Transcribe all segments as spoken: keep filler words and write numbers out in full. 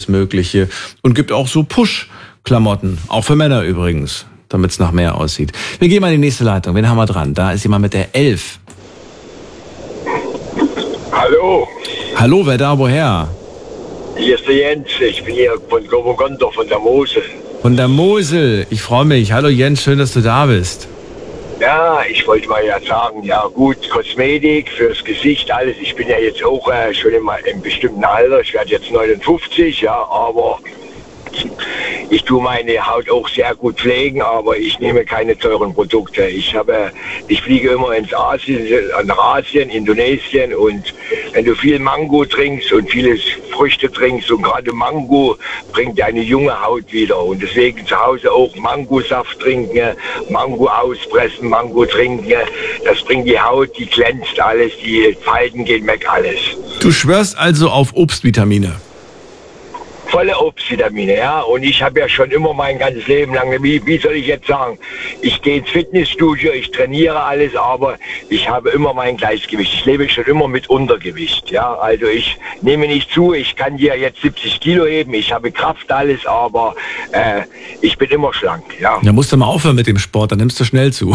alles Mögliche. Und gibt auch so Push-Klamotten, auch für Männer übrigens, damit es nach mehr aussieht. Wir gehen mal in die nächste Leitung. Wen haben wir dran? Da ist jemand mit der elf. Hallo. Hallo, wer da, woher? Hier ist der Jens. Ich bin hier von Gobogonda, von der Mosel. Von der Mosel. Ich freue mich. Hallo Jens, schön, dass du da bist. Ja, ich wollte mal ja sagen, ja gut, Kosmetik fürs Gesicht, alles. Ich bin ja jetzt auch äh, schon im, im bestimmten Alter. Ich werde jetzt neunundfünfzig, ja, aber ich tue meine Haut auch sehr gut pflegen, aber ich nehme keine teuren Produkte. Ich habe, ich fliege immer ins Asien, nach Asien, Indonesien, und wenn du viel Mango trinkst und viele Früchte trinkst und gerade Mango bringt deine junge Haut wieder, und deswegen zu Hause auch Mangosaft trinken, Mango auspressen, Mango trinken, das bringt die Haut, die glänzt alles, die Falten gehen weg, alles. Du schwörst also auf Obstvitamine? Volle Obstvitamine, ja. Und ich habe ja schon immer mein ganzes Leben lang, wie, wie soll ich jetzt sagen, ich gehe ins Fitnessstudio, ich trainiere alles, aber ich habe immer mein Gleichgewicht. Ich lebe schon immer mit Untergewicht, ja. Also ich nehme nicht zu, ich kann dir jetzt siebzig Kilo heben, ich habe Kraft, alles, aber äh, ich bin immer schlank, ja. Da musst du mal aufhören mit dem Sport, dann nimmst du schnell zu.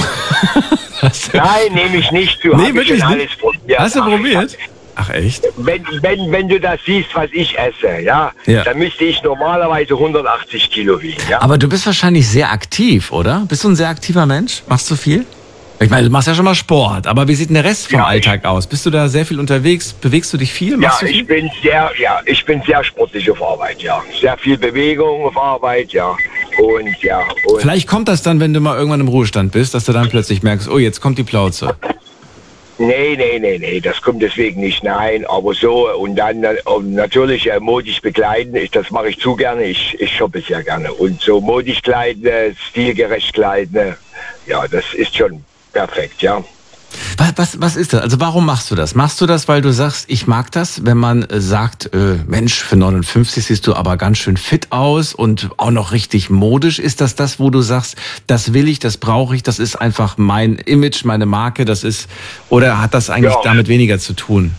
Nein, nehme ich nicht zu. Nee, hab wirklich ich schon nicht? Alles probiert. Hast du Ach, probiert? Ach echt? Wenn, wenn, wenn du das siehst, was ich esse, ja, Ja. dann müsste ich normalerweise hundertachtzig Kilo wiegen. Ja? Aber du bist wahrscheinlich sehr aktiv, oder? Bist du ein sehr aktiver Mensch? Machst du viel? Ich meine, du machst ja schon mal Sport, aber wie sieht denn der Rest vom Ja, Alltag aus? Bist du da sehr viel unterwegs? Bewegst du dich viel? Machst Ja, du viel? ich bin sehr, ja, ich bin sehr sportlich auf Arbeit, ja. Sehr viel Bewegung auf Arbeit, ja. Und ja. Und Vielleicht kommt das dann, wenn du mal irgendwann im Ruhestand bist, dass du dann plötzlich merkst, oh, jetzt kommt die Plauze. Nee, nee, nee, nee, das kommt deswegen nicht, nein, aber so, und dann äh, und natürlich äh, modisch bekleiden, ich, das mache ich zu gerne, ich, ich shoppe sehr gerne, und so modisch kleiden, äh, stilgerecht kleiden, äh, ja, das ist schon perfekt, ja. Was, was, was ist das? Also warum machst du das? Machst du das, weil du sagst, ich mag das, wenn man äh, sagt, äh, Mensch, für neunundfünfzig siehst du aber ganz schön fit aus und auch noch richtig modisch. Ist das das, wo du sagst, das will ich, das brauche ich, das ist einfach mein Image, meine Marke, das ist, oder hat das eigentlich Ja. damit weniger zu tun?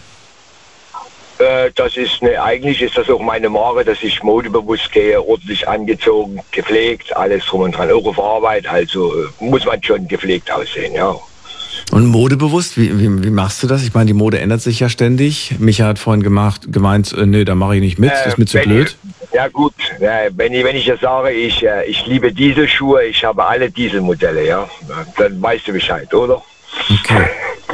Äh, das ist ne, eigentlich ist das auch meine Marke, dass ich modebewusst gehe, ordentlich angezogen, gepflegt, alles drum und dran, auch auf Arbeit, also äh, muss man schon gepflegt aussehen, ja. Und modebewusst, wie, wie, wie machst du das? Ich meine, die Mode ändert sich ja ständig. Micha hat vorhin gemacht, gemeint, äh, nee, da mache ich nicht mit, Äh, ist mir zu wenn blöd. Ich, ja gut, äh, wenn ich, wenn ich das sage, ich, äh, ich liebe Dieselschuhe, ich habe alle Dieselmodelle, ja, dann weißt du Bescheid, oder? Okay.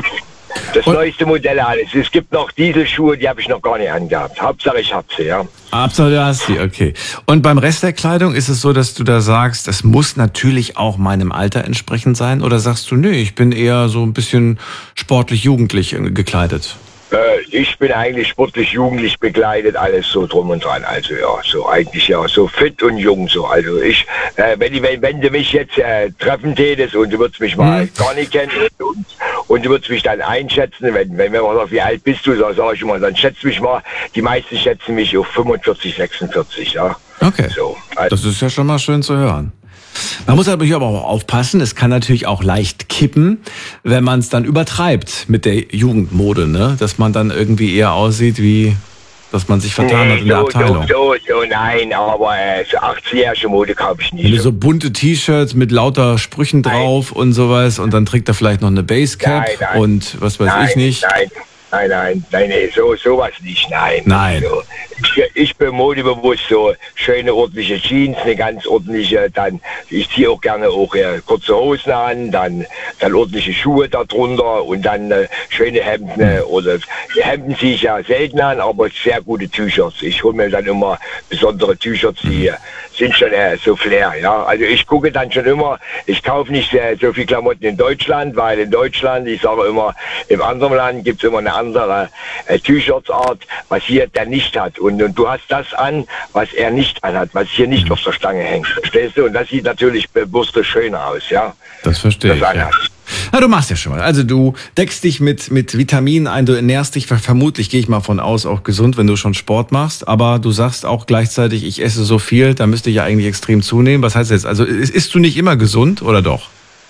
Das Und- neueste Modell alles. Es gibt noch Dieselschuhe, die habe ich noch gar nicht angehabt. Hauptsache ich hab sie, ja. Absolut, du hast sie, okay. Und beim Rest der Kleidung ist es so, dass du da sagst, das muss natürlich auch meinem Alter entsprechend sein? Oder sagst du, nee, ich bin eher so ein bisschen sportlich-jugendlich gekleidet? Äh, ich bin eigentlich sportlich jugendlich begleitet, alles so drum und dran. Also ja, so eigentlich ja, so fit und jung so. Also ich, äh, wenn, die- wenn, wenn du mich jetzt äh, treffen tätest und du würdest mich mal Mhm. gar nicht kennen und, und du würdest mich dann einschätzen, wenn, wenn wir mal sagen, wie alt bist du, so sag ich immer, dann schätze mich mal. Die meisten schätzen mich auf fünfundvierzig, sechsundvierzig, ja. Okay, So, also, das ist ja schon mal schön zu hören. Man muss aber hier aber auch aufpassen, es kann natürlich auch leicht kippen, wenn man es dann übertreibt mit der Jugendmode, ne? Dass man dann irgendwie eher aussieht wie, dass man sich vertan hat in der so, Abteilung. so, so, so, nein, aber äh, so achtzigjährige Mode kaufe ich Wenn du nicht. so bunte T-Shirts mit lauter Sprüchen drauf und sowas und dann trägt er vielleicht noch eine Basecap Nein, nein. und was weiß Nein, ich nicht. Nein, nein, nein, nein, nee, so, sowas nicht, nein. Nein. So, ich, ich bin modebewusst, so schöne, ordentliche Jeans, eine ganz ordentliche, dann, ich ziehe auch gerne auch äh, kurze Hosen an, dann, dann ordentliche Schuhe darunter und dann äh, schöne Hemden, äh, oder Hemden ziehe ich ja selten an, aber sehr gute T-Shirts. Ich hole mir dann immer besondere T-Shirts, die äh, sind schon äh, so Flair, ja. Also ich gucke dann schon immer, ich kaufe nicht äh, so viel Klamotten in Deutschland, weil in Deutschland, ich sage immer, im anderen Land gibt es immer eine andere äh, T-Shirtsart, was hier der nicht hat. Und, und du hast das an, was er nicht anhat, was hier nicht auf der Stange hängt. Verstehst du? Und das sieht natürlich bewusst schöner aus, ja. Das verstehe ich. Das Ja. anhat. Na, du machst ja schon mal. Also du deckst dich mit, mit Vitaminen ein, du ernährst dich, vermutlich gehe ich mal von aus, auch gesund, wenn du schon Sport machst. Aber du sagst auch gleichzeitig, ich esse so viel, da müsste ich ja eigentlich extrem zunehmen. Was heißt das jetzt? Also is- isst du nicht immer gesund oder doch?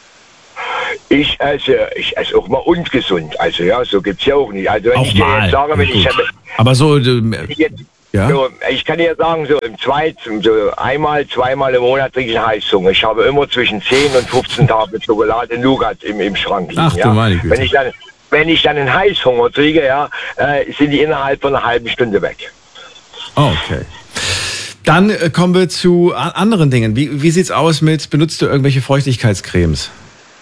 Ich esse, ich esse auch mal ungesund. Also ja, so gibt's ja auch nicht. Also wenn Auch ich dir mal. jetzt sage, wenn ich Gut. habe, Aber so, du, wenn ich jetzt, Ja? So, ich kann dir sagen, so im zweiten, so einmal, zweimal im Monat trinke ich eine Heißhunger. Ich habe immer zwischen zehn und fünfzehn Tafeln Schokolade Nougat im, im Schrank liegen. Ach, ja? du meine Güte. Wenn ich dann, wenn ich dann einen Heißhunger kriege, ja, äh, sind die innerhalb von einer halben Stunde weg. Oh, okay. Dann äh, kommen wir zu a- anderen Dingen. Wie, wie sieht's aus mit, benutzt du irgendwelche Feuchtigkeitscremes?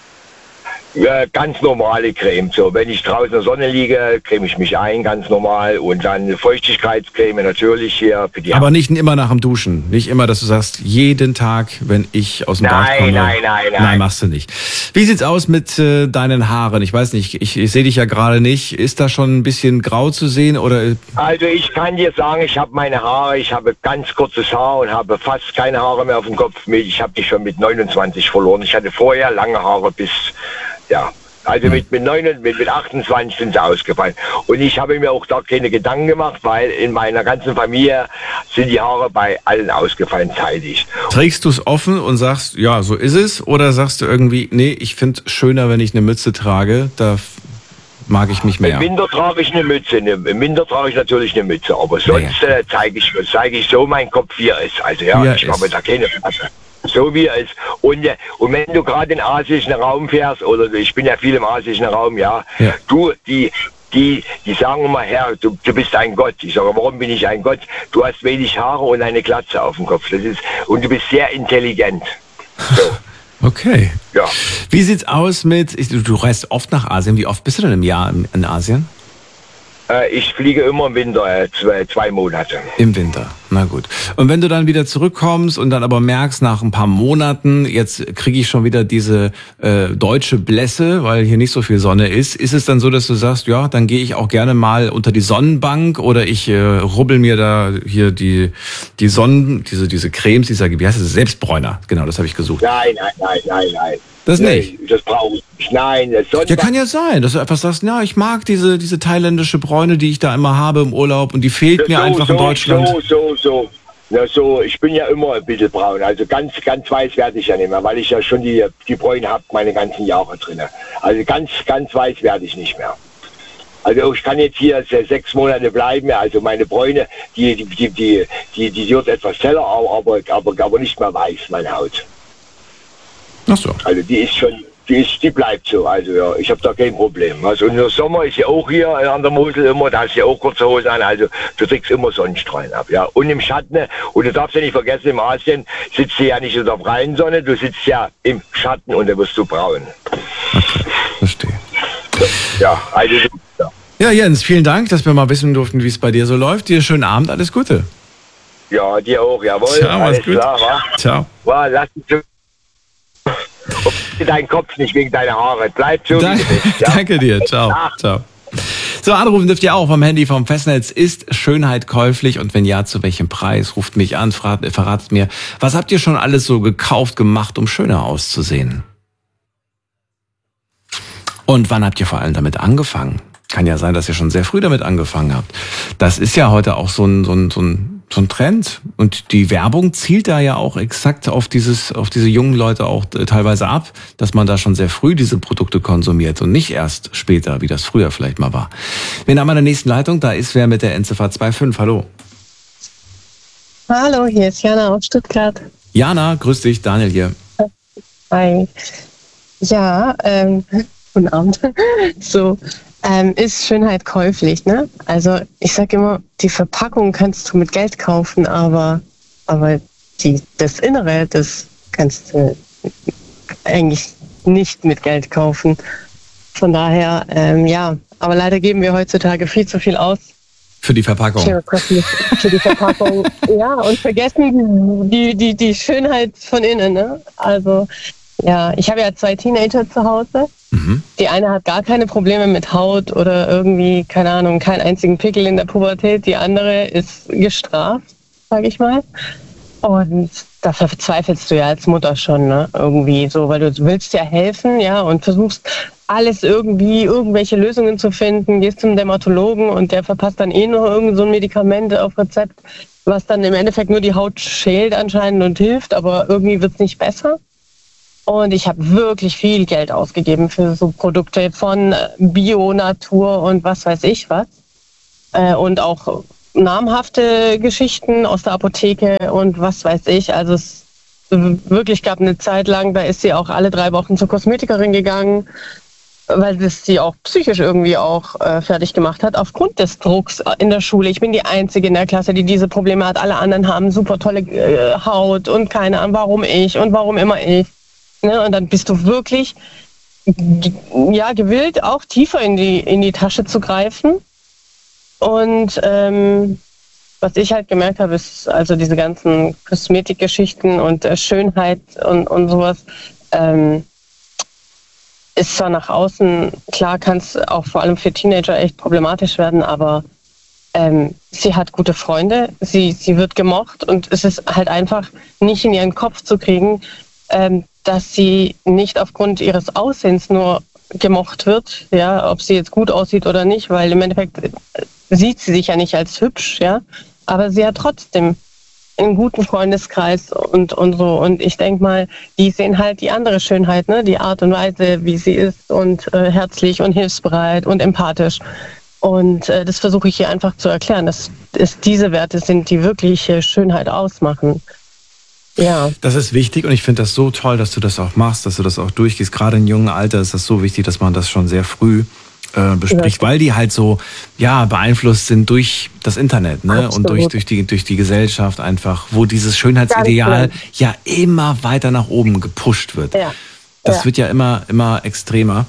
Ja, ganz normale Creme. So, wenn ich draußen in der Sonne liege, creme ich mich ein, ganz normal. Und dann Feuchtigkeitscreme natürlich hier für die Aber nicht immer nach dem Duschen. Nicht immer, dass du sagst, jeden Tag, wenn ich aus dem Bad Nein, komme. nein, nein, nein. Nein, machst du nicht. Wie sieht's aus mit äh, deinen Haaren? Ich weiß nicht, ich, ich sehe dich ja gerade nicht. Ist da schon ein bisschen grau zu sehen oder? Also ich kann dir sagen, ich habe meine Haare, ich habe ganz kurzes Haar und habe fast keine Haare mehr auf dem Kopf. Ich habe die schon mit neunundzwanzig verloren. Ich hatte vorher lange Haare bis, ja, also mit, mit, neun, mit, mit achtundzwanzig sind sie ausgefallen. Und ich habe mir auch da keine Gedanken gemacht, weil in meiner ganzen Familie sind die Haare bei allen ausgefallen zeitig. Trägst du es offen und sagst, ja, so ist es? Oder sagst du irgendwie, nee, ich finde es schöner, wenn ich eine Mütze trage, da f- mag ich mich mehr. Im Winter trage ich eine Mütze, ne, im Winter trage ich natürlich eine Mütze, aber sonst äh, zeige ich, zeige ich so meinen Kopf, wie er ist. Also ja, Wie er ich ist. mache da keine Fresse. So wie er ist. Und, äh, und wenn du gerade in den asischen Raum fährst, oder ich bin ja viel im asischen Raum, ja, Ja. du, die, die, die sagen immer, Herr, du, du bist ein Gott. Ich sage, warum bin ich ein Gott? Du hast wenig Haare und eine Glatze auf dem Kopf. Das ist, und du bist sehr intelligent. So, Okay. ja. Wie sieht's aus mit, ich- du, du reist oft nach Asien. Wie oft bist du denn im Jahr in, in Asien? Äh, ich fliege immer im Winter, äh, zwei, zwei Monate. Im Winter. Na gut. Und wenn du dann wieder zurückkommst und dann aber merkst, nach ein paar Monaten, jetzt kriege ich schon wieder diese äh, deutsche Blässe, weil hier nicht so viel Sonne ist, ist es dann so, dass du sagst, ja, dann gehe ich auch gerne mal unter die Sonnenbank oder ich äh, rubbel mir da hier die die Sonnen, diese diese Cremes, dieser, wie heißt es, Selbstbräuner. Genau, das habe ich gesucht. Nein, nein, nein, nein, nein. Das Nee, nicht? Das brauche ich nicht. Nein, das Ja, kann ja sein, dass du einfach sagst, ja, ich mag diese diese thailändische Bräune, die ich da immer habe im Urlaub und die fehlt mir so, einfach so, in Deutschland. So, so, so. Ja, so, ich bin ja immer ein bisschen braun. Also ganz, ganz weiß werde ich ja nicht mehr, weil ich ja schon die, die Bräune habe meine ganzen Jahre drin. Also ganz, ganz weiß werde ich nicht mehr. Also ich kann jetzt hier se- sechs Monate bleiben. Also meine Bräune, die, die, die, die, die, die wird etwas heller, aber, aber, aber nicht mehr weiß, meine Haut. Ach so. Also die ist schon, die ist, die bleibt so. Also ja, ich habe da kein Problem. Also und der Sommer ist ja auch hier an der Mosel immer, da hast du ja auch kurze Hose an, also du kriegst immer Sonnenstrahlen ab, ja. Und im Schatten, und du darfst ja nicht vergessen, im Asien sitzt du ja nicht in der freien Sonne, du sitzt ja im Schatten und da wirst du braun. Verstehe. Ja, also ja. Ja, Jens, vielen Dank, dass wir mal wissen durften, wie es bei dir so läuft. Dir schönen Abend, alles Gute. Ja, dir auch, jawohl. Ciao, alles mach's gut. klar, wa? Ciao. Wa, lass dich so. Dein Kopf nicht wegen deiner Haare. Bleib so, Dank, wie du bist. Ja? Danke dir. Ciao. Ciao. So, anrufen dürft ihr auch vom Handy vom Festnetz. Ist Schönheit käuflich und wenn ja, zu welchem Preis? Ruft mich an, verrat, verratet mir, was habt ihr schon alles so gekauft, gemacht, um schöner auszusehen? Und wann habt ihr vor allem damit angefangen? Kann ja sein, dass ihr schon sehr früh damit angefangen habt. Das ist ja heute auch so ein, so ein, so ein, so ein Trend. Und die Werbung zielt da ja auch exakt auf dieses, auf diese jungen Leute auch teilweise ab, dass man da schon sehr früh diese Produkte konsumiert und nicht erst später, wie das früher vielleicht mal war. Wir haben an der nächsten Leitung, da ist wer mit der Endziffer zwei fünf. Hallo. Hallo, hier ist Jana aus Stuttgart. Jana, grüß dich, Daniel hier. Hi. Ja, ähm, guten Abend. So, ähm, ist Schönheit käuflich, ne? Also ich sag immer, die Verpackung kannst du mit Geld kaufen, aber, aber die, das Innere, das kannst du eigentlich nicht mit Geld kaufen. Von daher, ähm, ja, aber leider geben wir heutzutage viel zu viel aus. Für die Verpackung. Für, für die Verpackung, ja, und vergessen die, die, die Schönheit von innen, ne? Also, ja, ich habe ja zwei Teenager zu Hause. Mhm. Die eine hat gar keine Probleme mit Haut oder irgendwie, keine Ahnung, keinen einzigen Pickel in der Pubertät. Die andere ist gestraft, sage ich mal. Und da verzweifelst du ja als Mutter schon, ne? Irgendwie so, weil du willst ja helfen, ja, und versuchst alles irgendwie, irgendwelche Lösungen zu finden, gehst zum Dermatologen und der verpasst dann eh noch irgend so ein Medikament auf Rezept, was dann im Endeffekt nur die Haut schält anscheinend und hilft, aber irgendwie wird es nicht besser. Und ich habe wirklich viel Geld ausgegeben für so Produkte von Bio, Natur und was weiß ich was. Und auch namhafte Geschichten aus der Apotheke und was weiß ich. Also es wirklich gab eine Zeit lang, da ist sie auch alle drei Wochen zur Kosmetikerin gegangen, weil das sie auch psychisch irgendwie auch äh, fertig gemacht hat, aufgrund des Drucks in der Schule. Ich bin die Einzige in der Klasse, die diese Probleme hat. Alle anderen haben super tolle äh, Haut und keine Ahnung, warum ich und warum immer ich. Ne? Und dann bist du wirklich ja, gewillt, auch tiefer in die, in die Tasche zu greifen. Und ähm, was ich halt gemerkt habe, ist also diese ganzen Kosmetikgeschichten und äh, Schönheit und, und sowas, ähm, ist zwar nach außen, klar kann es auch vor allem für Teenager echt problematisch werden, aber ähm, sie hat gute Freunde, sie, sie wird gemocht und es ist halt einfach nicht in ihren Kopf zu kriegen, ähm, dass sie nicht aufgrund ihres Aussehens nur gemocht wird, ja, ob sie jetzt gut aussieht oder nicht, weil im Endeffekt sieht sie sich ja nicht als hübsch, ja, aber sie hat trotzdem einen guten Freundeskreis und, und so. Und ich denke mal, die sehen halt die andere Schönheit, ne, die Art und Weise, wie sie ist und äh, herzlich und hilfsbereit und empathisch. Und äh, das versuche ich hier einfach zu erklären, dass es diese Werte sind, die wirkliche Schönheit ausmachen. Ja. Das ist wichtig und ich finde das so toll, dass du das auch machst, dass du das auch durchgehst. Gerade im jungen Alter ist das so wichtig, dass man das schon sehr früh äh, bespricht, ja, weil die halt so ja beeinflusst sind durch das Internet, ne? Absolut. Und durch, durch, die, durch die Gesellschaft einfach, wo dieses Schönheitsideal ja immer weiter nach oben gepusht wird. Ja. Das ja. wird ja immer, immer extremer.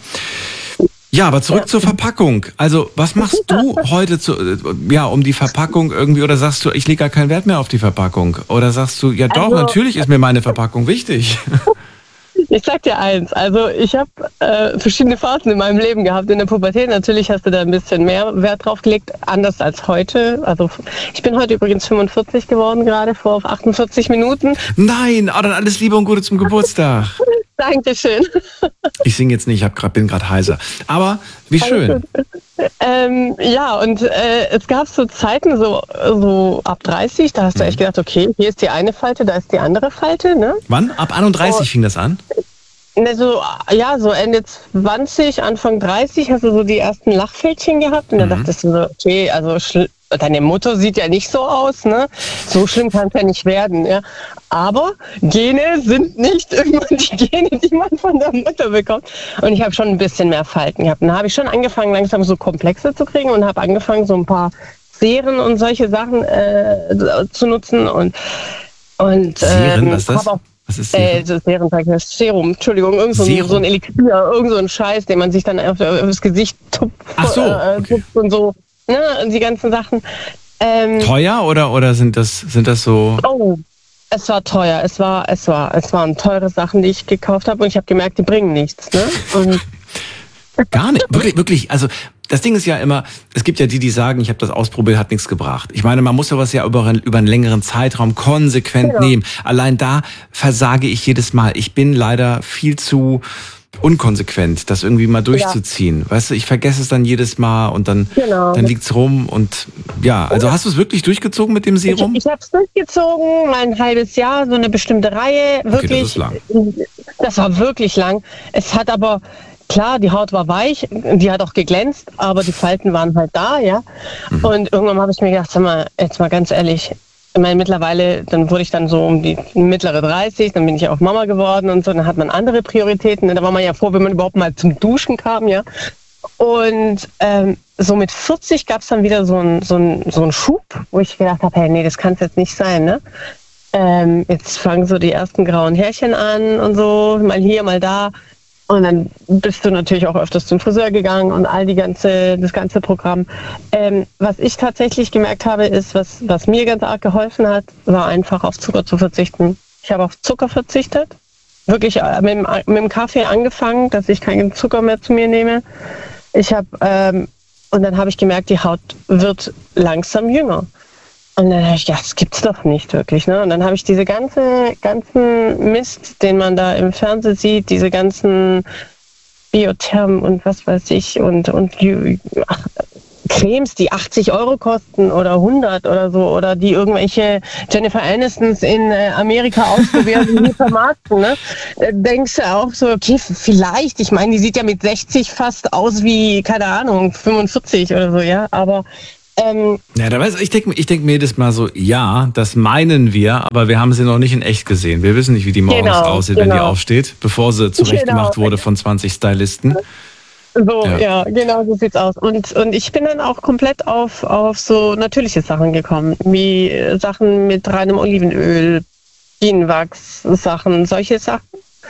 Ja, aber zurück ja. zur Verpackung. Also, was machst du heute zu, ja, um die Verpackung irgendwie, oder sagst du, ich lege gar keinen Wert mehr auf die Verpackung? Oder sagst du, ja doch, also, natürlich ist mir meine Verpackung wichtig. Ich sag dir eins, also ich habe äh, verschiedene Phasen in meinem Leben gehabt. In der Pubertät natürlich hast du da ein bisschen mehr Wert drauf gelegt, anders als heute. Also ich bin heute übrigens fünfundvierzig geworden, gerade vor achtundvierzig Minuten. Nein, oh, dann alles Liebe und Gute zum Geburtstag. Dankeschön. Ich singe jetzt nicht, ich hab grad, bin gerade heiser. Aber wie schön. Ähm, ja, und äh, es gab so Zeiten, so, so ab dreißig, da hast du mhm. echt gedacht, okay, hier ist die eine Falte, da ist die andere Falte. Ne? Wann? Ab einunddreißig oh, fing das an? Ne, so, ja, so Ende zwanzig, Anfang dreißig hast du so die ersten Lachfältchen gehabt. Und dann mhm. dachtest du so, okay, also schl- deine Mutter sieht ja nicht so aus, ne? So schlimm kann es ja nicht werden, ja. Aber Gene sind nicht irgendwann die Gene, die man von der Mutter bekommt. Und ich habe schon ein bisschen mehr Falten gehabt. Und da habe ich schon angefangen, langsam so Komplexe zu kriegen und habe angefangen, so ein paar Serien und solche Sachen äh, zu nutzen. Und, und Serien, ähm, was ist das? Auch, was ist Serum? Äh, das Serum, Serum, Entschuldigung, irgend so, Serum. so ein Elixier, irgend so ein Scheiß, den man sich dann auf das Gesicht tupft, Ach so, okay. äh, tupft und so. Ne, die ganzen Sachen. Ähm, teuer oder, oder sind das, sind das so? Oh, es war teuer. Es war, es war, es waren teure Sachen, die ich gekauft habe und ich habe gemerkt, die bringen nichts. Ne? Und Gar nicht, wirklich, wirklich. Also das Ding ist ja immer, es gibt ja die, die sagen, ich habe das ausprobiert, hat nichts gebracht. Ich meine, man muss sowas ja über, über einen längeren Zeitraum konsequent genau. nehmen. Allein da versage ich jedes Mal. Ich bin leider viel zu unkonsequent, das irgendwie mal durchzuziehen. Ja. Weißt du, ich vergesse es dann jedes Mal und dann, genau. dann liegt's rum und ja, also hast du es wirklich durchgezogen mit dem Serum? Ich, ich habe es durchgezogen, mal ein halbes Jahr, so eine bestimmte Reihe, wirklich. Okay, das ist lang. Das war wirklich lang. Es hat aber, klar, die Haut war weich, die hat auch geglänzt, aber die Falten waren halt da, ja. Mhm. Und irgendwann habe ich mir gedacht, sag mal, jetzt mal ganz ehrlich, ich meine, mittlerweile, dann wurde ich dann so um die mittlere dreißig, dann bin ich auch Mama geworden und so, dann hat man andere Prioritäten. Da war man ja froh, wenn man überhaupt mal zum Duschen kam, ja. Und ähm, so mit vierzig gab es dann wieder so einen so ein, so ein Schub, wo ich gedacht habe, hey, nee, das kann es jetzt nicht sein, ne? Ähm, jetzt fangen so die ersten grauen Härchen an und so, mal hier, mal da. Und dann bist du natürlich auch öfters zum Friseur gegangen und all die ganze, das ganze Programm. Ähm, was ich tatsächlich gemerkt habe, ist, was, was mir ganz arg geholfen hat, war einfach auf Zucker zu verzichten. Ich habe auf Zucker verzichtet. Wirklich äh, mit, dem, mit dem Kaffee angefangen, dass ich keinen Zucker mehr zu mir nehme. Ich habe, ähm, und dann habe ich gemerkt, die Haut wird langsam jünger. Und dann habe ich gedacht, das gibt's doch nicht wirklich. Ne? Und dann habe ich diese ganze, ganzen Mist, den man da im Fernsehen sieht, diese ganzen Biothermen und was weiß ich und, und ach, Cremes, die achtzig Euro kosten oder hundert oder so, oder die irgendwelche Jennifer Anistons in Amerika ausprobieren und die vermarkten, ne? Denkst du auch so, okay, vielleicht, ich meine, die sieht ja mit sechzig fast aus wie, keine Ahnung, fünfundvierzig oder so, ja, aber Ähm, ja, da weiß ich denke ich denk mir jedes Mal so, ja, das meinen wir, aber wir haben sie noch nicht in echt gesehen. Wir wissen nicht, wie die morgens genau, aussieht, genau. wenn die aufsteht, bevor sie zurechtgemacht genau. wurde von zwanzig Stylisten. So, ja. ja, genau so sieht's aus. Und, und ich bin dann auch komplett auf, auf so natürliche Sachen gekommen, wie Sachen mit reinem Olivenöl, Bienenwachs, Sachen, solche Sachen.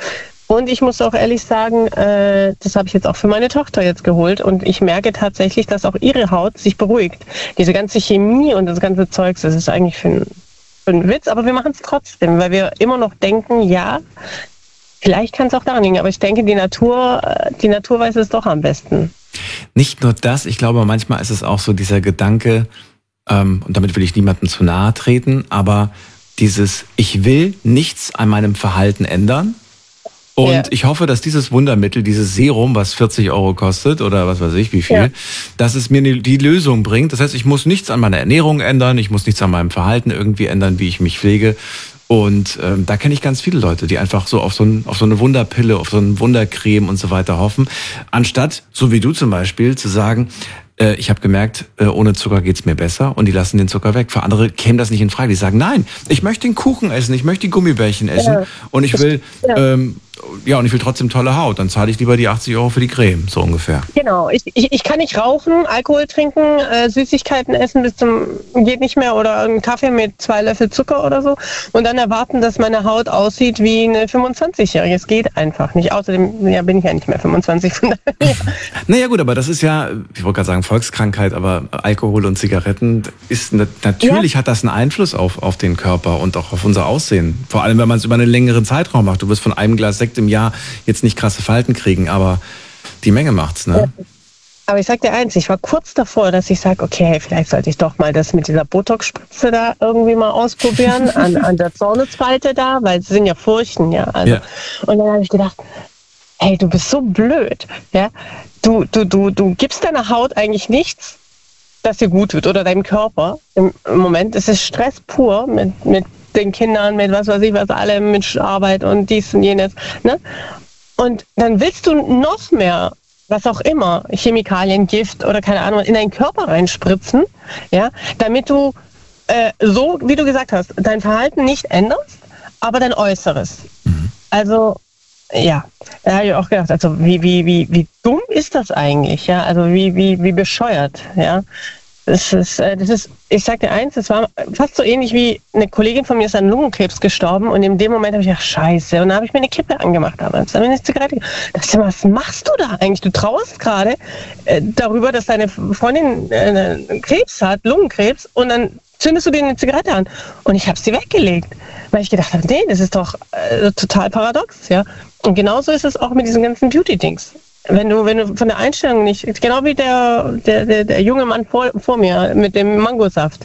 Und ich muss auch ehrlich sagen, äh, das habe ich jetzt auch für meine Tochter jetzt geholt und ich merke tatsächlich, dass auch ihre Haut sich beruhigt. Diese ganze Chemie und das ganze Zeugs, das ist eigentlich für, ein, für einen Witz, aber wir machen es trotzdem, weil wir immer noch denken, ja, vielleicht kann es auch daran liegen, aber ich denke, die Natur, die Natur weiß es doch am besten. Nicht nur das, ich glaube, manchmal ist es auch so dieser Gedanke, ähm, und damit will ich niemandem zu nahe treten, aber dieses, ich will nichts an meinem Verhalten ändern. Und ja. ich hoffe, dass dieses Wundermittel, dieses Serum, was vierzig Euro kostet oder was weiß ich wie viel, ja. dass es mir die Lösung bringt. Das heißt, ich muss nichts an meiner Ernährung ändern, ich muss nichts an meinem Verhalten irgendwie ändern, wie ich mich pflege. Und ähm, da kenne ich ganz viele Leute, die einfach so auf so, ein, auf so eine Wunderpille, auf so eine Wundercreme und so weiter hoffen. Anstatt, so wie du zum Beispiel, zu sagen, äh, ich habe gemerkt, äh, ohne Zucker geht's mir besser und die lassen den Zucker weg. Für andere käme das nicht in Frage. Die sagen, nein, ich möchte den Kuchen essen, ich möchte die Gummibärchen essen ja. und ich will... Ja. Ähm, Ja, und ich will trotzdem tolle Haut. Dann zahle ich lieber die achtzig Euro für die Creme, so ungefähr. Genau. Ich, ich, ich kann nicht rauchen, Alkohol trinken, äh, Süßigkeiten essen bis zum geht nicht mehr oder einen Kaffee mit zwei Löffel Zucker oder so und dann erwarten, dass meine Haut aussieht wie eine fünfundzwanzigjährige. Es geht einfach nicht. Außerdem ja, bin ich ja nicht mehr fünfundzwanzig. Von daher. Naja gut, aber das ist ja, ich wollte gerade sagen Volkskrankheit, aber Alkohol und Zigaretten, ist natürlich ja. hat das einen Einfluss auf, auf den Körper und auch auf unser Aussehen. Vor allem, wenn man es über einen längeren Zeitraum macht. Du wirst von einem Glas Sekt im Jahr jetzt nicht krasse Falten kriegen, aber die Menge macht's, ne? Ja. Aber ich sag dir eins, ich war kurz davor, dass ich sage, okay, vielleicht sollte ich doch mal das mit dieser Botox-Spritze da irgendwie mal ausprobieren, an, an der Zornesfalte da, weil sie sind ja Furchen, ja. Also. Ja. Und dann habe ich gedacht, hey, du bist so blöd, ja. Du, du, du, du gibst deiner Haut eigentlich nichts, das dir gut tut, oder deinem Körper. Im, im Moment ist es Stress pur mit, mit den Kindern, mit was weiß ich was, alle mit Arbeit und dies und jenes. Ne? Und dann willst du noch mehr, was auch immer, Chemikalien, Gift oder keine Ahnung, in deinen Körper reinspritzen, ja, damit du äh, so, wie du gesagt hast, dein Verhalten nicht änderst, aber dein Äußeres. Mhm. Also, ja, da habe ich auch gedacht, also wie, wie, wie, wie dumm ist das eigentlich, ja, also wie, wie, wie bescheuert, ja. Das ist, das ist, ich sag dir eins, es war fast so ähnlich wie eine Kollegin von mir ist an Lungenkrebs gestorben und in dem Moment habe ich gedacht, scheiße, und dann habe ich mir eine Kippe angemacht, aber dann habe ich eine Zigarette. Da dachte ich, was machst du da eigentlich? Du trauerst gerade äh, darüber, dass deine Freundin äh, Krebs hat, Lungenkrebs, und dann zündest du dir eine Zigarette an. Und ich habe sie weggelegt, weil ich gedacht habe, nee, das ist doch äh, total paradox, ja. Und genauso ist es auch mit diesen ganzen Beauty-Dings. Wenn du, wenn du von der Einstellung nicht, genau wie der, der, der, der junge Mann vor, vor mir mit dem Mangosaft.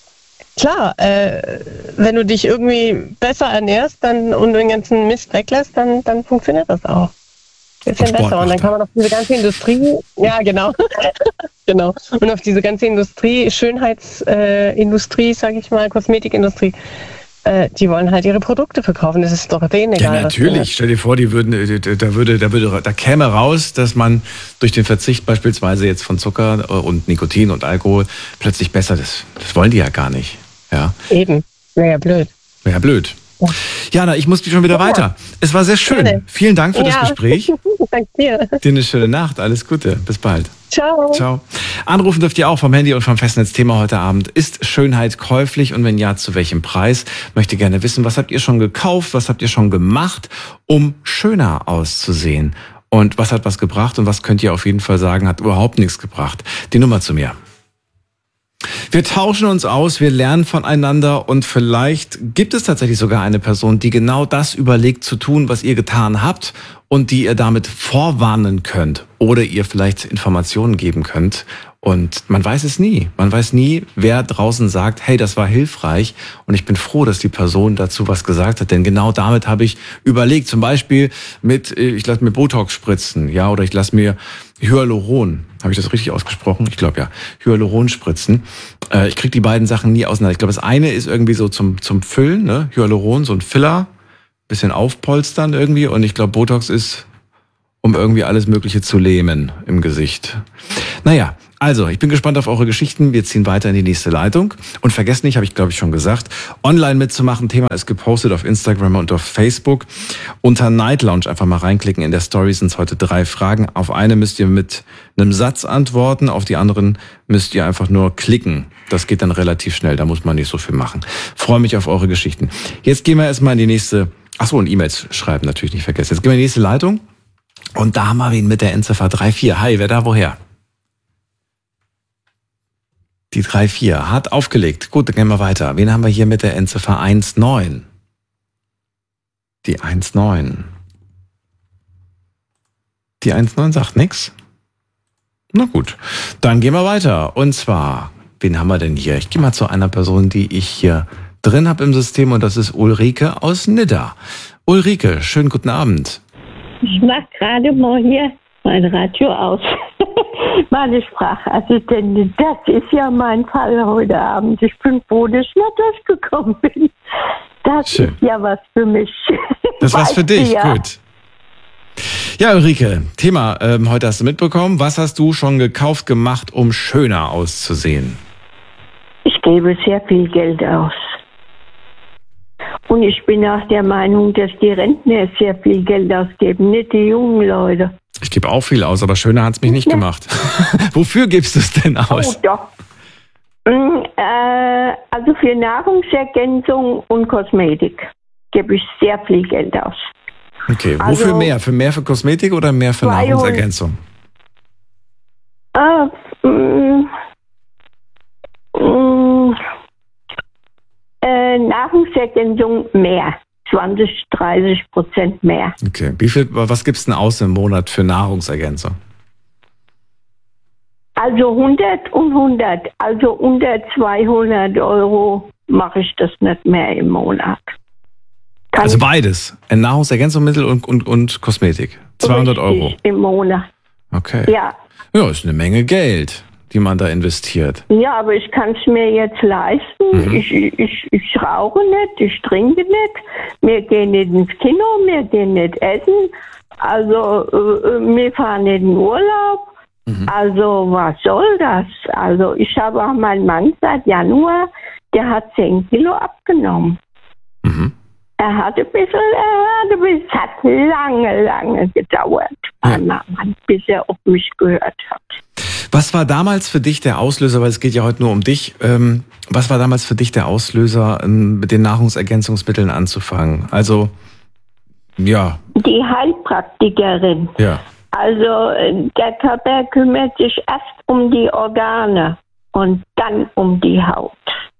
Klar, äh, wenn du dich irgendwie besser ernährst dann, und den ganzen Mist weglässt, dann, dann funktioniert das auch. Bisschen besser. Und dann kann man auf diese ganze Industrie, ja genau, genau. Und auf diese ganze Industrie, Schönheitsindustrie, äh, sage ich mal, Kosmetikindustrie, die wollen halt ihre Produkte verkaufen. Das ist doch denen egal. Ja, natürlich. Stell dir vor, die würden, da würde, da würde, da käme raus, dass man durch den Verzicht beispielsweise jetzt von Zucker und Nikotin und Alkohol plötzlich besser ist. Das wollen die ja gar nicht. Ja. Eben. Wäre ja blöd. Wäre ja blöd. Ja. Jana, ich muss schon wieder ja. weiter. Es war sehr schön. Gerne. Vielen Dank für ja. das Gespräch. Danke dir. Dir eine schöne Nacht. Alles Gute. Bis bald. Ciao. Ciao. Anrufen dürft ihr auch vom Handy und vom Festnetz. Thema heute Abend: Ist Schönheit käuflich und wenn ja, zu welchem Preis? Möchte gerne wissen, was habt ihr schon gekauft, was habt ihr schon gemacht, um schöner auszusehen? Und was hat was gebracht und was könnt ihr auf jeden Fall sagen, hat überhaupt nichts gebracht? Die Nummer zu mir. Wir tauschen uns aus, wir lernen voneinander und vielleicht gibt es tatsächlich sogar eine Person, die genau das überlegt zu tun, was ihr getan habt und die ihr damit vorwarnen könnt oder ihr vielleicht Informationen geben könnt. Und man weiß es nie. Man weiß nie, wer draußen sagt, hey, das war hilfreich. Und ich bin froh, dass die Person dazu was gesagt hat. Denn genau damit habe ich überlegt. Zum Beispiel mit, ich lasse mir Botox spritzen, ja, oder ich lasse mir Hyaluron. Habe ich das richtig ausgesprochen? Ich glaube ja. Hyaluron spritzen. Äh, ich kriege die beiden Sachen nie auseinander. Ich glaube, das eine ist irgendwie so zum, zum Füllen, ne? Hyaluron, so ein Filler, bisschen aufpolstern irgendwie. Und ich glaube, Botox ist, um irgendwie alles Mögliche zu lähmen im Gesicht. Naja, Also, ich bin gespannt auf eure Geschichten. Wir ziehen weiter in die nächste Leitung. Und vergesst nicht, habe ich glaube ich schon gesagt, online mitzumachen. Thema ist gepostet auf Instagram und auf Facebook. Unter Night Lounge einfach mal reinklicken. In der Story sind es heute drei Fragen. Auf eine müsst ihr mit einem Satz antworten. Auf die anderen müsst ihr einfach nur klicken. Das geht dann relativ schnell. Da muss man nicht so viel machen. Freue mich auf eure Geschichten. Jetzt gehen wir erstmal in die nächste... Achso, und E-Mails schreiben natürlich nicht vergessen. Jetzt gehen wir in die nächste Leitung. Und da haben wir ihn mit der Endziffer drei vier. Hi, wer da woher? Die drei vier hat aufgelegt. Gut, dann gehen wir weiter. Wen haben wir hier mit der Endziffer eins neun? Die eins neun. Die eins neun sagt nichts. Na gut, dann gehen wir weiter. Und zwar, wen haben wir denn hier? Ich gehe mal zu einer Person, die ich hier drin habe im System, und das ist Ulrike aus Nidda. Ulrike, schönen guten Abend. Ich mache gerade mal hier mein Radio aus. Meine Sprachassistentin, das ist ja mein Fall heute Abend. Ich bin froh, dass ich noch durchgekommen bin. Das Schön. Ist ja was für mich. Das ist was für dich, ja. Gut. Ja, Ulrike, Thema, ähm, heute hast du mitbekommen. Was hast du schon gekauft, gemacht, um schöner auszusehen? Ich gebe sehr viel Geld aus. Und ich bin auch der Meinung, dass die Rentner sehr viel Geld ausgeben, nicht die jungen Leute. Ich gebe auch viel aus, aber schöner hat es mich nicht ja. gemacht. Wofür gibst du es denn aus? Oh, doch. Mm, äh, also für Nahrungsergänzung und Kosmetik gebe ich sehr viel Geld aus. Okay, wofür also, mehr? Für mehr für Kosmetik oder mehr für Nahrungsergänzung? Äh, mm, mm, äh, Nahrungsergänzung mehr. zwanzig, dreißig Prozent mehr. Okay. Wie viel, was gibt's denn aus im Monat für Nahrungsergänzung? Also hundert und hundert. Also unter zweihundert Euro mache ich das nicht mehr im Monat. Kann also beides? Ein Nahrungsergänzungsmittel und, und, und Kosmetik? zweihundert Euro? Im Monat. Okay. Ja. Ja, ist eine Menge Geld, die man da investiert. Ja, aber ich kann es mir jetzt leisten. Mhm. Ich, ich, ich rauche nicht, ich trinke nicht. Wir gehen nicht ins Kino, wir gehen nicht essen. Also äh, wir fahren nicht in Urlaub. Mhm. Also was soll das? Also ich habe auch meinen Mann seit Januar, der hat zehn Kilo abgenommen. Mhm. Er hat ein bisschen, er hat ein bisschen, es hat lange, lange gedauert, ja. Mann, bis er auf mich gehört hat. Was war damals für dich der Auslöser, weil es geht ja heute nur um dich, ähm, was war damals für dich der Auslöser, ähm, mit den Nahrungsergänzungsmitteln anzufangen? Also, ja. Die Heilpraktikerin. Ja. Also, der Körper kümmert sich erst um die Organe und dann um die Haut.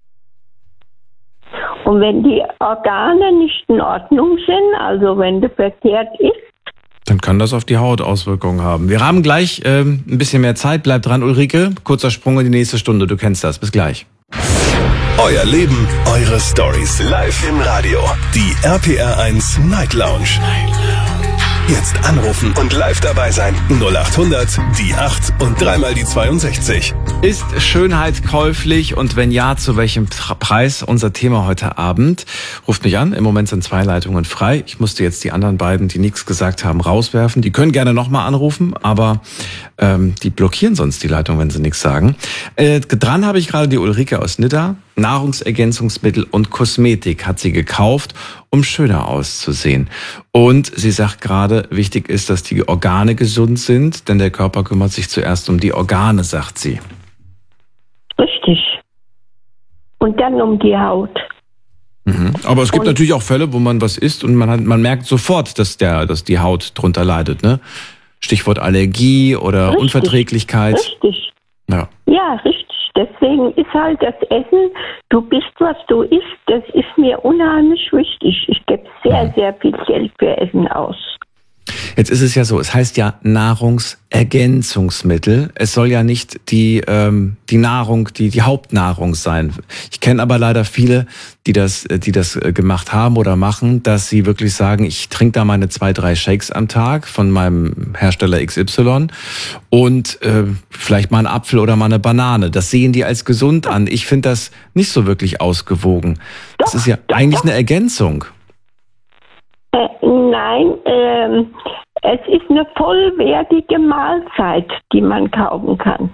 Und wenn die Organe nicht in Ordnung sind, also wenn das verkehrt ist, dann kann das auf die Haut Auswirkungen haben. Wir haben gleich ähm, ein bisschen mehr Zeit. Bleib dran, Ulrike. Kurzer Sprung in die nächste Stunde. Du kennst das. Bis gleich. Euer Leben, eure Stories. Live im Radio. Die R P R eins Night Lounge. Jetzt anrufen und live dabei sein. null acht hundert, die acht und dreimal die zweiundsechzig. Ist Schönheit käuflich und wenn ja, zu welchem Preis? Unser Thema heute Abend. Ruft mich an, im Moment sind zwei Leitungen frei. Ich musste jetzt die anderen beiden, die nichts gesagt haben, rauswerfen. Die können gerne nochmal anrufen, aber ähm, die blockieren sonst die Leitung, wenn sie nichts sagen. Äh, dran habe ich gerade die Ulrike aus Nidda. Nahrungsergänzungsmittel und Kosmetik hat sie gekauft, um schöner auszusehen. Und sie sagt gerade, wichtig ist, dass die Organe gesund sind, denn der Körper kümmert sich zuerst um die Organe, sagt sie. Richtig. Und dann um die Haut. Mhm. Aber es gibt und natürlich auch Fälle, wo man was isst und man hat, man merkt sofort, dass der, dass die Haut drunter leidet, ne? Stichwort Allergie oder richtig. Unverträglichkeit. Richtig. Ja. Ja, richtig. Deswegen ist halt das Essen, du bist, was du isst, das ist mir unheimlich wichtig. Ich gebe sehr, sehr viel Geld für Essen aus. Jetzt ist es ja so, es heißt ja Nahrungsergänzungsmittel. Es soll ja nicht die ähm, die Nahrung, die die Hauptnahrung sein. Ich kenne aber leider viele, die das die das gemacht haben oder machen, dass sie wirklich sagen, ich trinke da meine zwei, drei Shakes am Tag von meinem Hersteller X Y und äh, vielleicht mal einen Apfel oder mal eine Banane. Das sehen die als gesund an. Ich finde das nicht so wirklich ausgewogen. Das ist ja eigentlich eine Ergänzung. Äh, nein, ähm, es ist eine vollwertige Mahlzeit, die man kaufen kann.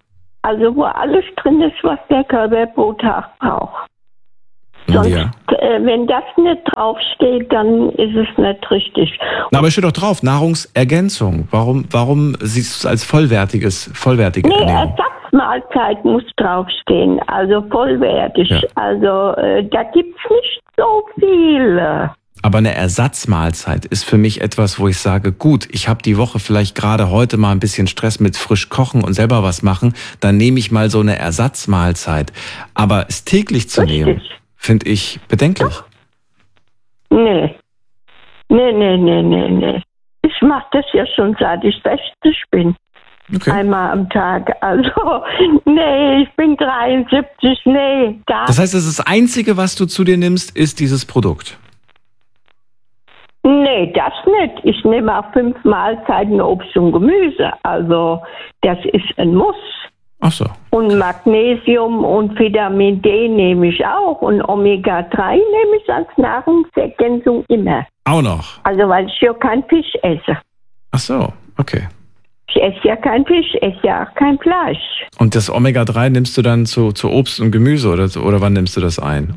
Also wo alles drin ist, was der Körper pro Tag braucht. Sonst, ja. äh, wenn das nicht draufsteht, dann ist es nicht richtig. Na, aber steht doch drauf, Nahrungsergänzung. Warum, warum siehst du es als vollwertiges, vollwertige Nee, Ernährung? Ersatzmahlzeit muss draufstehen, also vollwertig. Ja. Also äh, da gibt's nicht so viele. Aber eine Ersatzmahlzeit ist für mich etwas, wo ich sage, gut, ich habe die Woche vielleicht gerade heute mal ein bisschen Stress mit frisch kochen und selber was machen, dann nehme ich mal so eine Ersatzmahlzeit. Aber es täglich zu Richtig. nehmen, finde ich bedenklich. Nee. Nee, nee, nee, nee, nee. Ich mache das ja schon seit ich sechzig bin. Okay. Einmal am Tag. Also, nee, ich bin dreiundsiebzig, nee. Gar Das heißt, das Einzige, was du zu dir nimmst, ist dieses Produkt. Nee, das nicht. Ich nehme auch fünf Mahlzeiten Obst und Gemüse. Also, das ist ein Muss. Ach so. Und Magnesium und Vitamin D nehme ich auch. Und Omega drei nehme ich als Nahrungsergänzung immer. Auch noch. Also, weil ich ja kein Fisch esse. Ach so, okay. Ich esse ja kein Fisch, esse ja auch kein Fleisch. Und das Omega drei nimmst du dann zu, zu Obst und Gemüse oder, oder wann nimmst du das ein?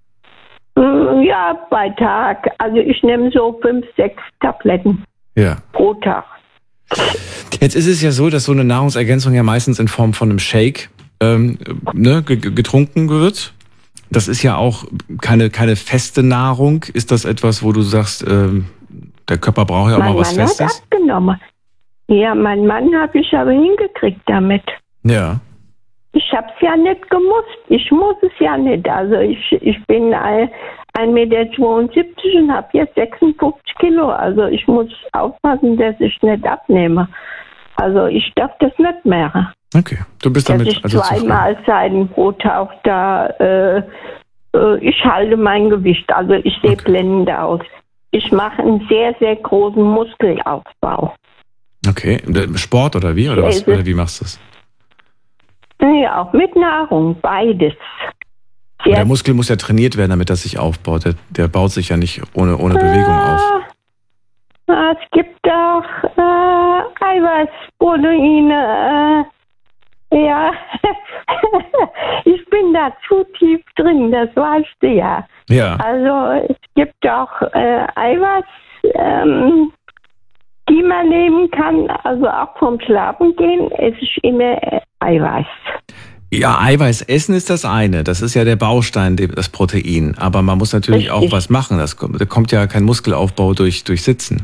Ja, bei Tag. Also ich nehme so fünf, sechs Tabletten Ja. pro Tag. Jetzt ist es ja so, dass so eine Nahrungsergänzung ja meistens in Form von einem Shake ähm, ne, getrunken wird. Das ist ja auch keine, keine feste Nahrung. Ist das etwas, wo du sagst, ähm, der Körper braucht ja auch Mein mal was Mann Festes? hat abgenommen. Ja, mein Mann habe ich aber hingekriegt damit. Ja. Ich habe es ja nicht gemusst. Ich muss es ja nicht. Also ich, ich bin ein Meter zweiundsiebzig und habe jetzt sechsundfünfzig Kilo. Also ich muss aufpassen, dass ich nicht abnehme. Also ich darf das nicht mehr. Okay, du bist Dass damit ich also zwei zufrieden. Mahlzeiten pro Tag da, äh, äh, ich halte mein Gewicht. Also ich sehe Okay. blendend aus. Ich mache einen sehr, sehr großen Muskelaufbau. Okay, Sport oder wie? Oder, was, oder wie machst du das? Ja, auch mit Nahrung, beides. Aber der Muskel muss ja trainiert werden, damit das sich aufbaut. Der, der baut sich ja nicht ohne, ohne Bewegung auf. Ah, es gibt auch äh, Eiweißproteine. Äh, ja, ich bin da zu tief drin, das weißt du ja. Ja. Also es gibt auch äh, Eiweiß, ähm, die man nehmen kann. Also auch vom Schlafen gehen esse ich immer äh, Eiweiß. Ja, Eiweiß essen ist das eine. Das ist ja der Baustein, das Protein. Aber man muss natürlich Richtig. auch was machen. Das kommt, da kommt ja kein Muskelaufbau durch, durch Sitzen.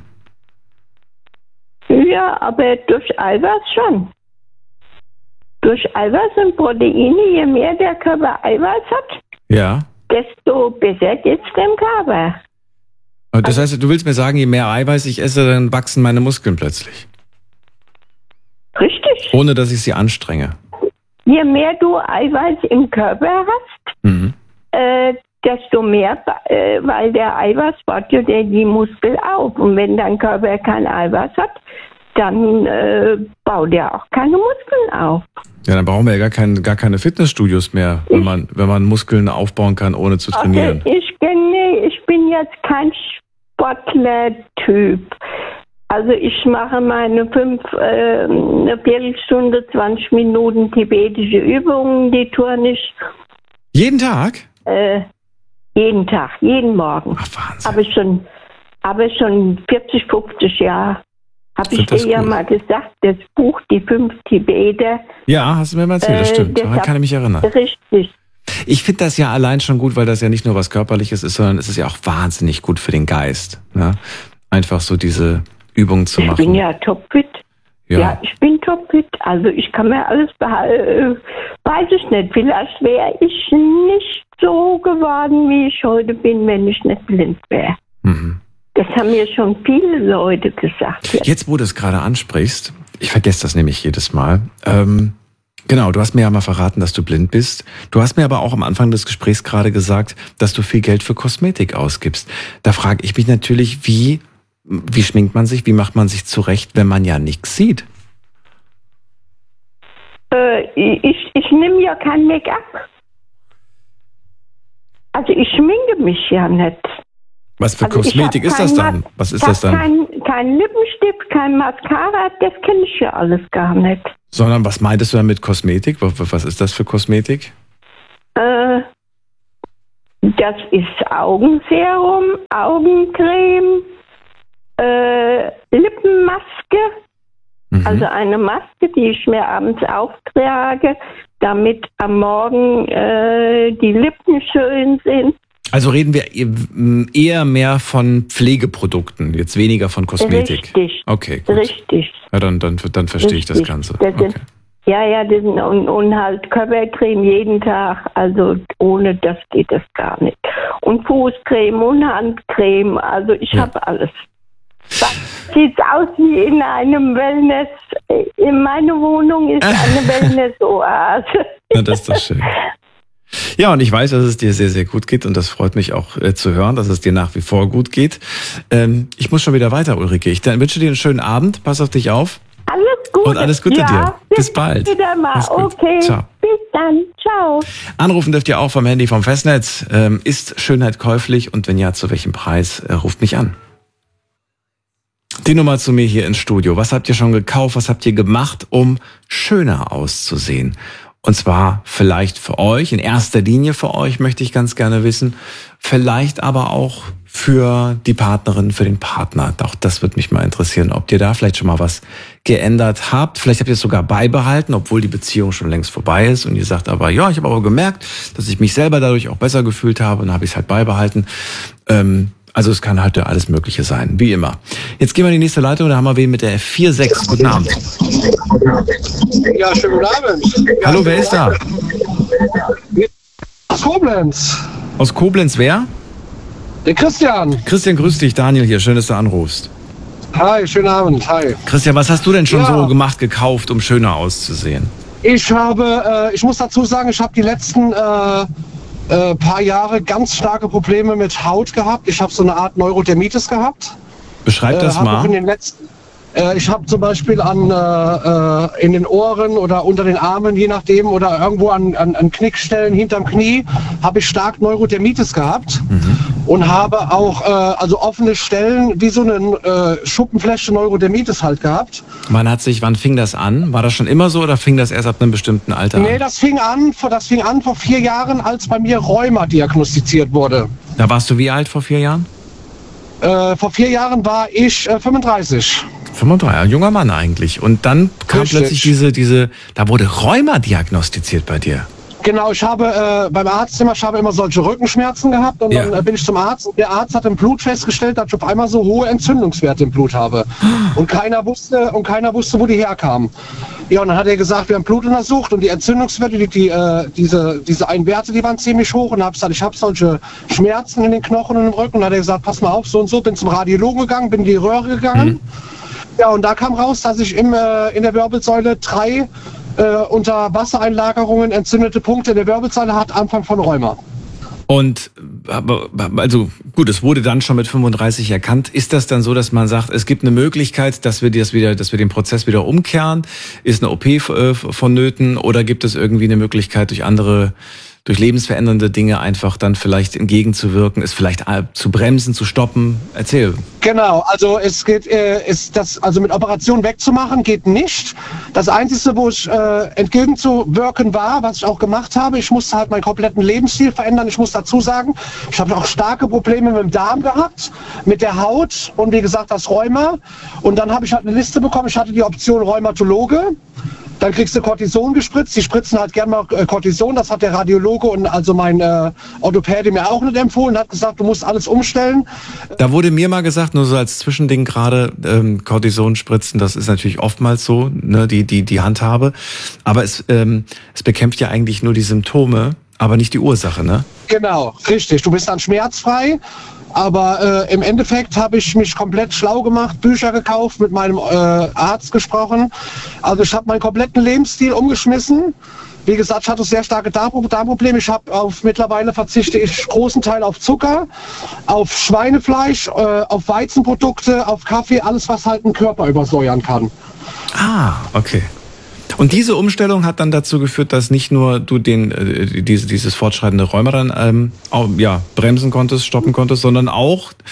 Ja, aber durch Eiweiß schon. Durch Eiweiß und Proteine, je mehr der Körper Eiweiß hat, Ja. desto besser geht's dem Körper. Und das heißt, du willst mir sagen, je mehr Eiweiß ich esse, dann wachsen meine Muskeln plötzlich. Richtig. Ohne, dass ich sie anstrenge. Je mehr du Eiweiß im Körper hast, Mhm. äh, desto mehr, äh, weil der Eiweiß baut ja die Muskel auf. Und wenn dein Körper kein Eiweiß hat, dann äh, baut er auch keine Muskeln auf. Ja, dann brauchen wir ja gar, kein, gar keine Fitnessstudios mehr, wenn man, wenn man Muskeln aufbauen kann, ohne zu trainieren. Also ich, nee, ich bin jetzt kein Sportler-Typ. Also ich mache meine fünf, äh, eine Viertelstunde, zwanzig Minuten tibetische Übungen, die turne ich Jeden Tag? äh, jeden Tag, jeden Morgen. Ach, Wahnsinn. Aber schon, aber schon vierzig, fünfzig Jahre. Habe ich Find das dir ja gut. mal gesagt, das Buch Die fünf Tibeter. Ja, hast du mir mal erzählt, das Äh, stimmt. deshalb- Daran kann ich mich erinnern. Richtig. Ich finde das ja allein schon gut, weil das ja nicht nur was Körperliches ist, sondern es ist ja auch wahnsinnig gut für den Geist. Ne? Einfach so diese Übungen zu Ich machen. bin ja topfit. Ja. Ja. ich bin topfit. Also ich kann mir alles behalten. Weiß ich nicht. Vielleicht wäre ich nicht so geworden, wie ich heute bin, wenn ich nicht blind wäre. Mhm. Das haben mir schon viele Leute gesagt. Jetzt. Jetzt, wo du es gerade ansprichst, ich vergesse das nämlich jedes Mal. Ähm, genau, du hast mir ja mal verraten, dass du blind bist. Du hast mir aber auch am Anfang des Gesprächs gerade gesagt, dass du viel Geld für Kosmetik ausgibst. Da frage ich mich natürlich, wie, wie schminkt man sich, wie macht man sich zurecht, wenn man ja nichts sieht? Äh, ich ich nehme ja kein Make-up. Also ich schminke mich ja nicht. Was für Also ich Kosmetik hab ist das kein dann? Ma- Was ist ich das hab dann? Kein, kein Lippenstift, kein Mascara, das kenne ich ja alles gar nicht. Sondern was meintest du damit Kosmetik? Was ist das für Kosmetik? Äh, das ist Augenserum, Augencreme, äh, Lippenmaske. Mhm. Also eine Maske, die ich mir abends auftrage, damit am Morgen äh, die Lippen schön sind. Also reden wir eher mehr von Pflegeprodukten, jetzt weniger von Kosmetik. Richtig. Okay, gut. Richtig. Ja, dann, dann, dann verstehe Richtig. ich das Ganze. Das okay. sind, ja, ja, das sind, und, und halt Körpercreme jeden Tag, also ohne das geht das gar nicht. Und Fußcreme und Handcreme, also ich ja. habe alles. Das sieht aus wie in einem Wellness, in meiner Wohnung ist eine Wellness-Oase. Na, das ist doch schön. Ja, und ich weiß, dass es dir sehr, sehr gut geht und das freut mich auch äh, zu hören, dass es dir nach wie vor gut geht. Ähm, ich muss schon wieder weiter, Ulrike. Ich dann wünsche dir einen schönen Abend, pass auf dich auf. Alles Gute. Und alles Gute ja, dir. Bis bald. Wieder mal. Okay. Ciao. Bis dann. Ciao. Anrufen dürft ihr auch vom Handy vom Festnetz. Ähm, ist Schönheit käuflich und wenn ja, zu welchem Preis? Äh, ruft mich an. Die Nummer zu mir hier ins Studio. Was habt ihr schon gekauft? Was habt ihr gemacht, um schöner auszusehen? Und zwar vielleicht für euch, in erster Linie für euch, möchte ich ganz gerne wissen. Vielleicht aber auch für die Partnerin, für den Partner. Auch das würde mich mal interessieren, ob ihr da vielleicht schon mal was geändert habt. Vielleicht habt ihr es sogar beibehalten, obwohl die Beziehung schon längst vorbei ist. Und ihr sagt aber, ja, ich habe aber gemerkt, dass ich mich selber dadurch auch besser gefühlt habe. Und dann habe ich es halt beibehalten. Ähm, Also es kann halt alles Mögliche sein, wie immer. Jetzt gehen wir in die nächste Leitung, da haben wir wen mit der vier sechs. Guten Abend. Ja, schönen guten Abend. Ja, hallo, wer ist da? Aus Koblenz. Aus Koblenz, wer? Der Christian. Christian, grüß dich, Daniel hier, schön, dass du anrufst. Hi, schönen Abend, hi. Christian, was hast du denn schon ja. so gemacht, gekauft, um schöner auszusehen? Ich habe, äh, ich muss dazu sagen, ich habe die letzten äh, äh, paar Jahre ganz starke Probleme mit Haut gehabt. Ich habe so eine Art Neurodermitis gehabt. Beschreib das äh, mal. In den letzten, äh, ich habe zum Beispiel an, äh, in den Ohren oder unter den Armen, je nachdem, oder irgendwo an, an, an Knickstellen hinterm Knie, habe ich stark Neurodermitis gehabt. Mhm. Und habe auch äh, also offene Stellen wie so eine äh, Schuppenfläche Neurodermitis halt gehabt. Wann hat sich, wann fing das an? War das schon immer so oder fing das erst ab einem bestimmten Alter an? Nee, das fing an, das fing an vor vier Jahren, als bei mir Rheuma diagnostiziert wurde. Da warst du wie alt vor vier Jahren? Äh, vor vier Jahren war ich äh, fünfunddreißig. fünfunddreißig, ein junger Mann eigentlich. Und dann kam Richtig. plötzlich diese, diese, da wurde Rheuma diagnostiziert bei dir. Genau, ich habe äh, beim Arzt immer, ich habe immer solche Rückenschmerzen gehabt und ja. dann äh, bin ich zum Arzt und der Arzt hat im Blut festgestellt, dass ich auf einmal so hohe Entzündungswerte im Blut habe. Und keiner wusste, und keiner wusste, wo die herkamen. Ja, und dann hat er gesagt, wir haben Blut untersucht und die Entzündungswerte, die, die, äh, diese, diese einen Werte, die waren ziemlich hoch und habe gesagt, ich habe solche Schmerzen in den Knochen und im Rücken. Und dann hat er gesagt, pass mal auf, so und so, bin zum Radiologen gegangen, bin in die Röhre gegangen. Mhm. Ja, und da kam raus, dass ich im, äh, in der Wirbelsäule drei Äh, unter Wassereinlagerungen entzündete Punkte in der Wirbelsäule hat, Anfang von Rheuma. Und also gut, es wurde dann schon mit fünfunddreißig erkannt. Ist das dann so, dass man sagt, es gibt eine Möglichkeit, dass wir das wieder, dass wir den Prozess wieder umkehren? Ist eine O P äh, vonnöten oder gibt es irgendwie eine Möglichkeit durch andere, durch lebensverändernde Dinge einfach dann vielleicht entgegenzuwirken, es vielleicht zu bremsen, zu stoppen? Erzähl. Genau, also es geht, äh, ist das, also mit Operationen wegzumachen geht nicht. Das Einzige, wo ich äh, entgegenzuwirken war, was ich auch gemacht habe, ich musste halt meinen kompletten Lebensstil verändern. Ich muss dazu sagen, ich habe auch starke Probleme mit dem Darm gehabt, mit der Haut und wie gesagt das Rheuma. Und dann habe ich halt eine Liste bekommen, ich hatte die Option Rheumatologe. Dann kriegst du Cortison gespritzt. Die spritzen halt gerne mal Cortison. Das hat der Radiologe und also mein äh, Orthopäde mir auch nicht empfohlen. Hat gesagt, du musst alles umstellen. Da wurde mir mal gesagt, nur so als Zwischending gerade, ähm, Cortison spritzen, das ist natürlich oftmals so, ne, die, die, die Handhabe. Aber es, ähm, es bekämpft ja eigentlich nur die Symptome, aber nicht die Ursache, ne? Genau, richtig. Du bist dann schmerzfrei. Aber äh, im Endeffekt habe ich mich komplett schlau gemacht, Bücher gekauft, mit meinem äh, Arzt gesprochen. Also ich habe meinen kompletten Lebensstil umgeschmissen. Wie gesagt, ich hatte sehr starke Darmprobleme. Ich habe auf mittlerweile verzichte ich großen Teil auf Zucker, auf Schweinefleisch, äh, auf Weizenprodukte, auf Kaffee, alles was halt den Körper übersäuern kann. Ah, okay. Und diese Umstellung hat dann dazu geführt, dass nicht nur du den äh, diese, dieses fortschreitende Rheuma dann ähm, auch, ja, bremsen konntest, stoppen konntest, sondern auch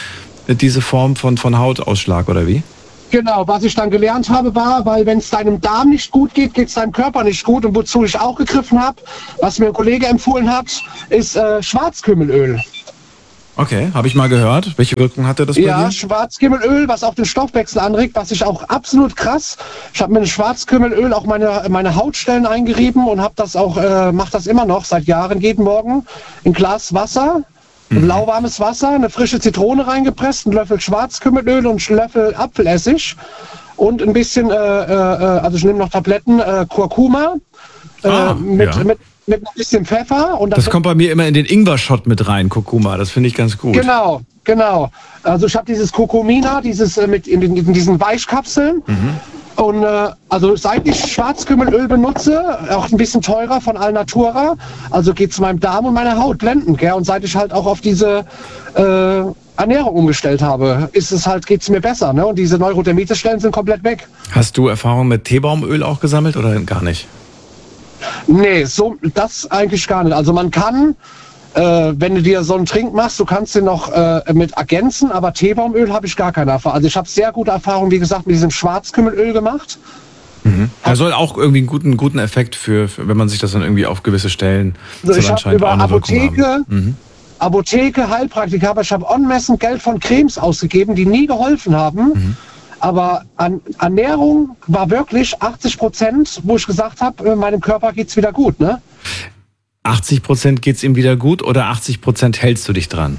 diese Form von, von Hautausschlag, oder wie? Genau, was ich dann gelernt habe war, weil wenn es deinem Darm nicht gut geht, geht es deinem Körper nicht gut. Und wozu ich auch gegriffen habe, was mir ein Kollege empfohlen hat, ist äh, Schwarzkümmelöl. Okay, habe ich mal gehört. Welche Wirkung hatte das bei ja, dir? Schwarzkümmelöl, was auch den Stoffwechsel anregt, was ich auch absolut krass. Ich habe mit dem Schwarzkümmelöl auch meine, meine Hautstellen eingerieben und habe das auch, äh, mache das immer noch seit Jahren, jeden Morgen ein Glas Wasser. Mhm. Lauwarmes Wasser, eine frische Zitrone reingepresst, einen Löffel Schwarzkümmelöl und einen Löffel Apfelessig und ein bisschen, äh, äh, also ich nehme noch Tabletten, äh, Kurkuma äh, ah, mit, ja. mit, mit ein bisschen Pfeffer. Und das kommt bei mir immer in den Ingwer-Shot mit rein, Kurkuma, das finde ich ganz gut. Genau, genau. Also ich habe dieses Kurkumina, dieses äh, mit in, in, in diesen Weichkapseln. Mhm. Und äh, also seit ich Schwarzkümmelöl benutze, auch ein bisschen teurer von Alnatura, also geht es meinem Darm und meiner Haut blendend, gell? Und seit ich halt auch auf diese äh, Ernährung umgestellt habe, ist es halt, geht's mir besser, ne? Und diese Neurodermitis-Stellen sind komplett weg. Hast du Erfahrung mit Teebaumöl auch gesammelt oder gar nicht? Nee, so das eigentlich gar nicht. Also man kann, äh, wenn du dir so einen Trink machst, du kannst den noch äh, mit ergänzen, aber Teebaumöl habe ich gar keine Erfahrung. Also ich habe sehr gute Erfahrungen, wie gesagt, mit diesem Schwarzkümmelöl gemacht. Mhm. Er soll auch irgendwie einen guten, guten Effekt für, für, wenn man sich das dann irgendwie auf gewisse Stellen also ich habe über auch eine Apotheke, mhm. Apotheke, Heilpraktiker, aber ich habe unmessend Geld von Cremes ausgegeben, die nie geholfen haben. Mhm. Aber an Ernährung war wirklich achtzig Prozent, wo ich gesagt habe, meinem Körper geht's wieder gut, ne? achtzig Prozent geht's ihm wieder gut oder achtzig Prozent hältst du dich dran?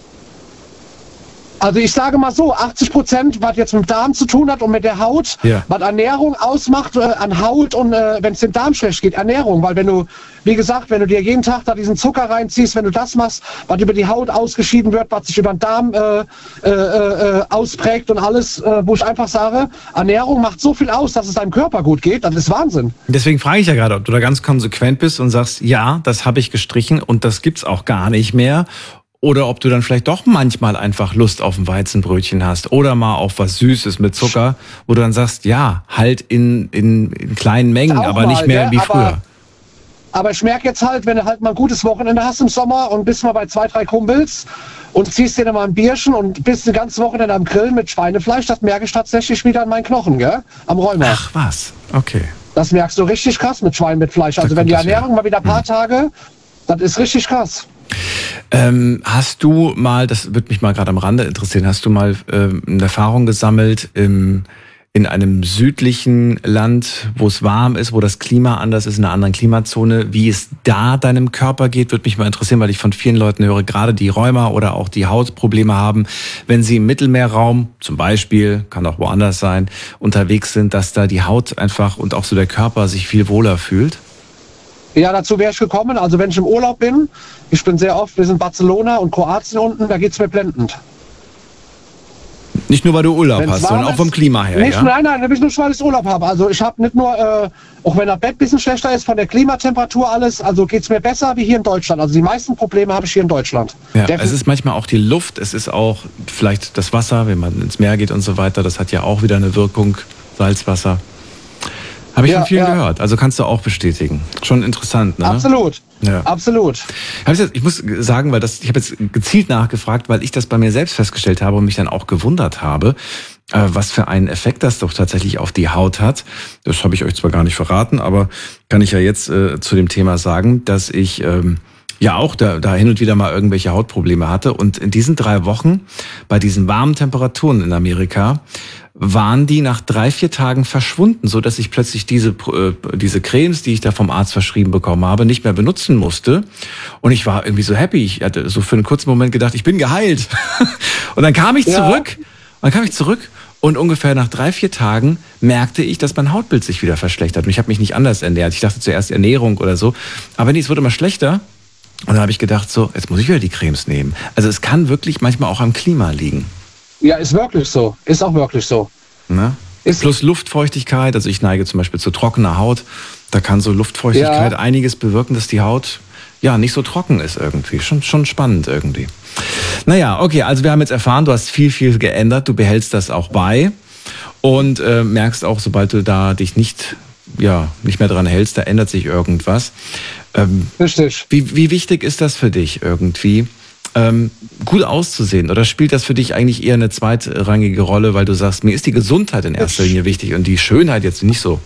Also ich sage mal so, achtzig Prozent, was jetzt mit dem Darm zu tun hat und mit der Haut, ja. was Ernährung ausmacht äh, an Haut und äh, wenn es dem Darm schlecht geht, Ernährung. Weil wenn du, wie gesagt, wenn du dir jeden Tag da diesen Zucker reinziehst, wenn du das machst, was über die Haut ausgeschieden wird, was sich über den Darm äh, äh, äh, ausprägt und alles, äh, wo ich einfach sage, Ernährung macht so viel aus, dass es deinem Körper gut geht, das ist Wahnsinn. Deswegen frage ich ja gerade, ob du da ganz konsequent bist und sagst, ja, das habe ich gestrichen und das gibt's auch gar nicht mehr. Oder ob du dann vielleicht doch manchmal einfach Lust auf ein Weizenbrötchen hast oder mal auf was Süßes mit Zucker, wo du dann sagst, ja, halt in, in, in kleinen Mengen, aber mal, nicht mehr ja, wie früher. Aber, aber ich merke jetzt halt, wenn du halt mal ein gutes Wochenende hast im Sommer und bist mal bei zwei, drei Kumpels und ziehst dir dann mal ein Bierchen und bist ein ganzes Wochenende am Grillen mit Schweinefleisch, das merke ich tatsächlich wieder an meinen Knochen, gell? Am Rheuma. Ach was, okay. Das merkst du richtig krass mit Schwein mit Fleisch. Also wenn die Ernährung mal wieder ein paar Tage, das ist richtig krass. Ähm, hast du mal, das würde mich mal gerade am Rande interessieren, hast du mal ähm, eine Erfahrung gesammelt im, in einem südlichen Land, wo es warm ist, wo das Klima anders ist, in einer anderen Klimazone, wie es da deinem Körper geht, würde mich mal interessieren, weil ich von vielen Leuten höre, gerade die Rheuma oder auch die Hautprobleme haben, wenn sie im Mittelmeerraum, zum Beispiel, kann auch woanders sein, unterwegs sind, dass da die Haut einfach und auch so der Körper sich viel wohler fühlt? Ja, dazu wäre ich gekommen. Also wenn ich im Urlaub bin, ich bin sehr oft, wir sind Barcelona und Kroatien unten, da geht's mir blendend. Nicht nur, weil du Urlaub Wenn's hast, sondern auch vom Klima her, nicht, ja? Nein, nein, nicht nur, weil ich Urlaub habe. Also ich habe nicht nur, äh, auch wenn das Bett ein bisschen schlechter ist, von der Klimatemperatur alles, also geht's mir besser wie hier in Deutschland. Also die meisten Probleme habe ich hier in Deutschland. Ja, es ist manchmal auch die Luft, es ist auch vielleicht das Wasser, wenn man ins Meer geht und so weiter, das hat ja auch wieder eine Wirkung, Salzwasser. Habe ich ja, von vielen ja. gehört. Also kannst du auch bestätigen. Schon interessant, ne? Absolut. Ja. Absolut. Ich muss sagen, weil das, ich habe jetzt gezielt nachgefragt, weil ich das bei mir selbst festgestellt habe und mich dann auch gewundert habe, was für einen Effekt das doch tatsächlich auf die Haut hat. Das habe ich euch zwar gar nicht verraten, aber kann ich ja jetzt äh, zu dem Thema sagen, dass ich ähm, ja auch da, da hin und wieder mal irgendwelche Hautprobleme hatte. Und in diesen drei Wochen, bei diesen warmen Temperaturen in Amerika, waren die nach drei, vier Tagen verschwunden, so dass ich plötzlich diese, äh, diese Cremes, die ich da vom Arzt verschrieben bekommen habe, nicht mehr benutzen musste. Und ich war irgendwie so happy. Ich hatte so für einen kurzen Moment gedacht, ich bin geheilt. Und dann kam ich zurück, ja. dann kam ich zurück und ungefähr nach drei, vier Tagen merkte ich, dass mein Hautbild sich wieder verschlechtert. Und ich habe mich nicht anders ernährt. Ich dachte zuerst Ernährung oder so. Aber nee, es wurde immer schlechter. Und dann habe ich gedacht, so, jetzt muss ich wieder die Cremes nehmen. Also es kann wirklich manchmal auch am Klima liegen. Ja, ist wirklich so. Ist auch wirklich so. Ne? Ist Plus Luftfeuchtigkeit. Also ich neige zum Beispiel zu trockener Haut. Da kann so Luftfeuchtigkeit ja. einiges bewirken, dass die Haut ja nicht so trocken ist irgendwie. Schon, schon spannend irgendwie. Naja, okay, also wir haben jetzt erfahren, du hast viel, viel geändert. Du behältst das auch bei und äh, merkst auch, sobald du da dich nicht, ja, nicht mehr dran hältst, da ändert sich irgendwas. Ähm, Richtig. Wie, wie wichtig ist das für dich irgendwie? ähm, gut auszusehen? Oder spielt das für dich eigentlich eher eine zweitrangige Rolle, weil du sagst, mir ist die Gesundheit in erster Linie wichtig und die Schönheit jetzt nicht so?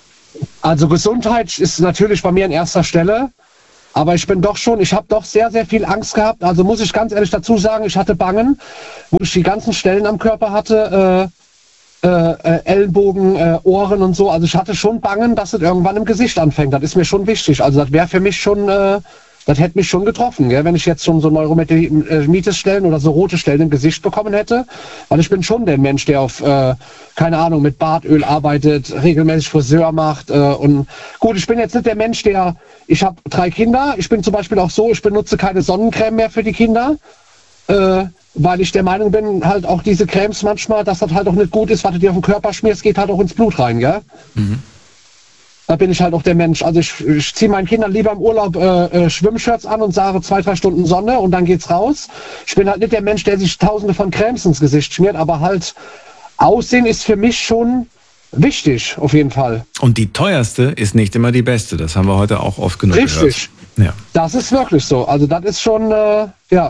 Also Gesundheit ist natürlich bei mir an erster Stelle. Aber ich bin doch schon, ich habe doch sehr, sehr viel Angst gehabt. Also muss ich ganz ehrlich dazu sagen, ich hatte Bangen, wo ich die ganzen Stellen am Körper hatte, äh, äh, Ellenbogen, äh, Ohren und so. Also ich hatte schon Bangen, dass es irgendwann im Gesicht anfängt. Das ist mir schon wichtig. Also das wäre für mich schon, äh, das hätte mich schon getroffen, gell? Wenn ich jetzt schon so Neurodermitis-Stellen oder so rote Stellen im Gesicht bekommen hätte. Weil ich bin schon der Mensch, der auf, äh, keine Ahnung, mit Bartöl arbeitet, regelmäßig Friseur macht. Äh, und gut, ich bin jetzt nicht der Mensch, der, ich habe drei Kinder. Ich bin zum Beispiel auch so, ich benutze keine Sonnencreme mehr für die Kinder. Äh, weil ich der Meinung bin, halt auch diese Cremes manchmal, dass das halt auch nicht gut ist, was du dir auf den Körper schmierst, geht halt auch ins Blut rein, gell? Mhm. Da bin ich halt auch der Mensch. Also ich, ich ziehe meinen Kindern lieber im Urlaub äh, äh, Schwimmshirts an und sage zwei, drei Stunden Sonne und dann geht's raus. Ich bin halt nicht der Mensch, der sich tausende von Cremes ins Gesicht schmiert, aber halt Aussehen ist für mich schon wichtig, auf jeden Fall. Und die teuerste ist nicht immer die beste. Das haben wir heute auch oft genug gehört. Richtig. Ja. Das ist wirklich so. Also das ist schon, äh, ja...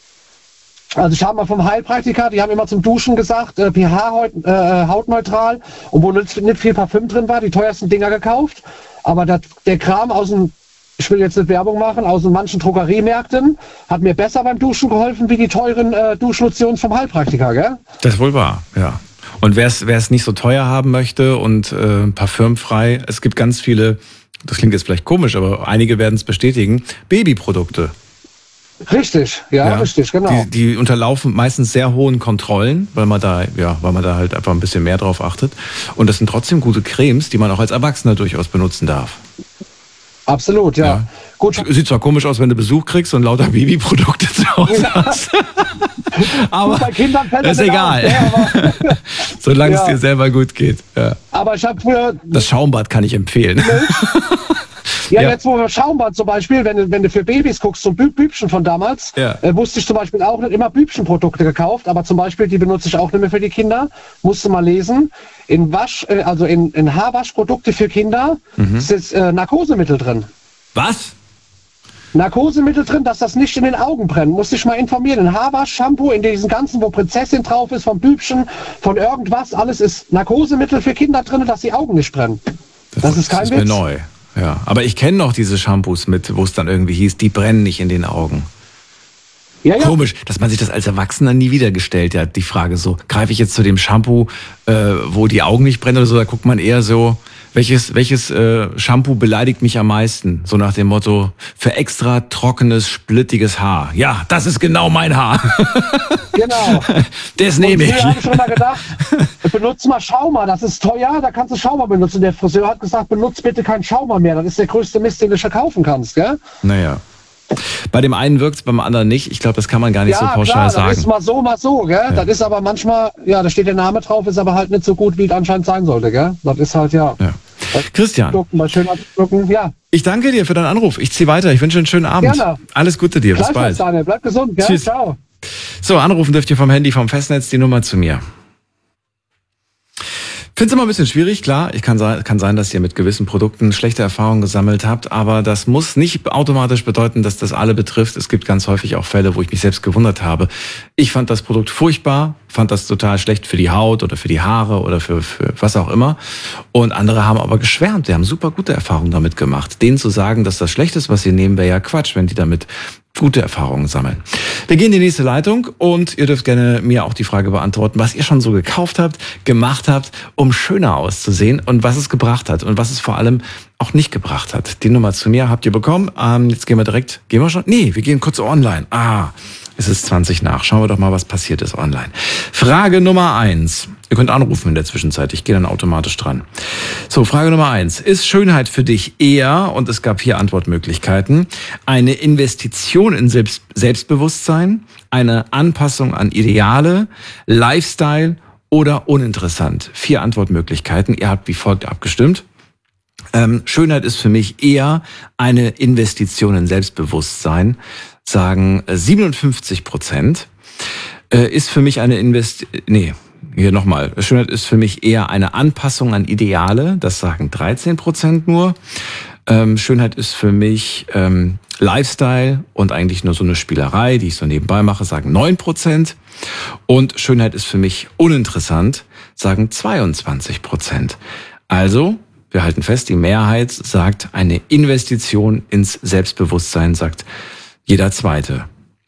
Also ich habe mal vom Heilpraktiker, die haben immer zum Duschen gesagt, äh, pH äh, hautneutral und wo nicht, nicht viel Parfüm drin war, die teuersten Dinger gekauft. Aber dat, der Kram aus dem, ich will jetzt nicht Werbung machen, aus den manchen Drogeriemärkten hat mir besser beim Duschen geholfen wie die teuren äh, Duschlotionen vom Heilpraktiker, gell? Das ist wohl wahr, ja. Und wer es nicht so teuer haben möchte und äh, parfümfrei, es gibt ganz viele, das klingt jetzt vielleicht komisch, aber einige werden es bestätigen, Babyprodukte. Richtig, ja, ja, richtig, genau. Die, die unterlaufen meistens sehr hohen Kontrollen, weil man da, ja, weil man da halt einfach ein bisschen mehr drauf achtet. Und das sind trotzdem gute Cremes, die man auch als Erwachsener durchaus benutzen darf. Absolut, ja. ja. Gut. Sieht zwar komisch aus, wenn du Besuch kriegst und lauter Babyprodukte zu Hause hast. Aber das ist egal. Aus, ja, solange ja. es dir selber gut geht. Ja. Aber ich habe früher... Das Schaumbad kann ich empfehlen. Ja, ja, jetzt wo wir Schaumbad zum Beispiel, wenn du, wenn du für Babys guckst, so Bübchen von damals, ja. äh, wusste ich zum Beispiel auch nicht immer Bübchenprodukte gekauft, aber zum Beispiel, die benutze ich auch nicht mehr für die Kinder, musste mal lesen, in Wasch, äh, also in, in Haarwaschprodukte für Kinder mhm. ist jetzt äh, Narkosemittel drin. Was? Narkosemittel drin, dass das nicht in den Augen brennt. Musste ich mal informieren. In Haarwasch, Shampoo, in diesen ganzen, wo Prinzessin drauf ist, von Bübchen, von irgendwas, alles ist Narkosemittel für Kinder drin, dass die Augen nicht brennen. Das, das ist kein das Witz. Ist mir neu. Ja, aber ich kenne noch diese Shampoos mit, wo es dann irgendwie hieß, die brennen nicht in den Augen. Ja, ja. Komisch, dass man sich das als Erwachsener nie wieder gestellt hat, die Frage so, greife ich jetzt zu dem Shampoo, äh, wo die Augen nicht brennen oder so, da guckt man eher so, welches, welches äh, Shampoo beleidigt mich am meisten? So nach dem Motto, für extra trockenes, splittiges Haar. Ja, das ist genau mein Haar. Genau. Das nehme ich. Ich habe schon mal gedacht, benutze mal Schauma, das ist teuer, da kannst du Schauma benutzen. Der Friseur hat gesagt, benutze bitte keinen Schauma mehr, das ist der größte Mist, den du schon kaufen kannst, gell? Naja. Bei dem einen wirkt es, beim anderen nicht. Ich glaube, das kann man gar nicht ja, so pauschal klar, sagen. Das ist mal so, mal so, gell? Ja. Das ist aber manchmal, ja, da steht der Name drauf, ist aber halt nicht so gut, wie es anscheinend sein sollte, gell? Das ist halt, ja. ja. Christian, mal schön angucken, ja. Ich danke dir für deinen Anruf. Ich ziehe weiter. Ich wünsche einen schönen Abend. Gerne. Alles Gute dir. Bis bald. Daniel. Bleib gesund, gell? Tschüss. Ciao. So, anrufen dürft ihr vom Handy, vom Festnetz, die Nummer zu mir. Ich finde es immer ein bisschen schwierig, klar. Ich kann, kann sein, dass ihr mit gewissen Produkten schlechte Erfahrungen gesammelt habt, aber das muss nicht automatisch bedeuten, dass das alle betrifft. Es gibt ganz häufig auch Fälle, wo ich mich selbst gewundert habe. Ich fand das Produkt furchtbar, fand das total schlecht für die Haut oder für die Haare oder für, für was auch immer. Und andere haben aber geschwärmt, die haben super gute Erfahrungen damit gemacht. Denen zu sagen, dass das schlecht ist, was sie nehmen, wäre ja Quatsch, wenn die damit gute Erfahrungen sammeln. Wir gehen in die nächste Leitung und ihr dürft gerne mir auch die Frage beantworten, was ihr schon so gekauft habt, gemacht habt, um schöner auszusehen und was es gebracht hat und was es vor allem auch nicht gebracht hat. Die Nummer zu mir habt ihr bekommen. Ähm, jetzt gehen wir direkt, gehen wir schon? Nee, wir gehen kurz online. Ah, es ist zwanzig nach. Schauen wir doch mal, was passiert ist online. Frage Nummer eins. Ihr könnt anrufen in der Zwischenzeit. Ich gehe dann automatisch dran. So, Frage Nummer eins. Ist Schönheit für dich eher, und es gab hier Antwortmöglichkeiten, eine Investition in Selbst- Selbstbewusstsein, eine Anpassung an Ideale, Lifestyle oder uninteressant? Vier Antwortmöglichkeiten. Ihr habt wie folgt abgestimmt. Ähm, Schönheit ist für mich eher eine Investition in Selbstbewusstsein, sagen siebenundfünfzig Prozent. Äh, ist für mich eine Invest... Nee, hier nochmal. Schönheit ist für mich eher eine Anpassung an Ideale, das sagen dreizehn Prozent nur. Ähm, Schönheit ist für mich ähm, Lifestyle und eigentlich nur so eine Spielerei, die ich so nebenbei mache, sagen neun Prozent. Und Schönheit ist für mich uninteressant, sagen zweiundzwanzig Prozent. Also, wir halten fest, die Mehrheit sagt, eine Investition ins Selbstbewusstsein, sagt jeder Zweite.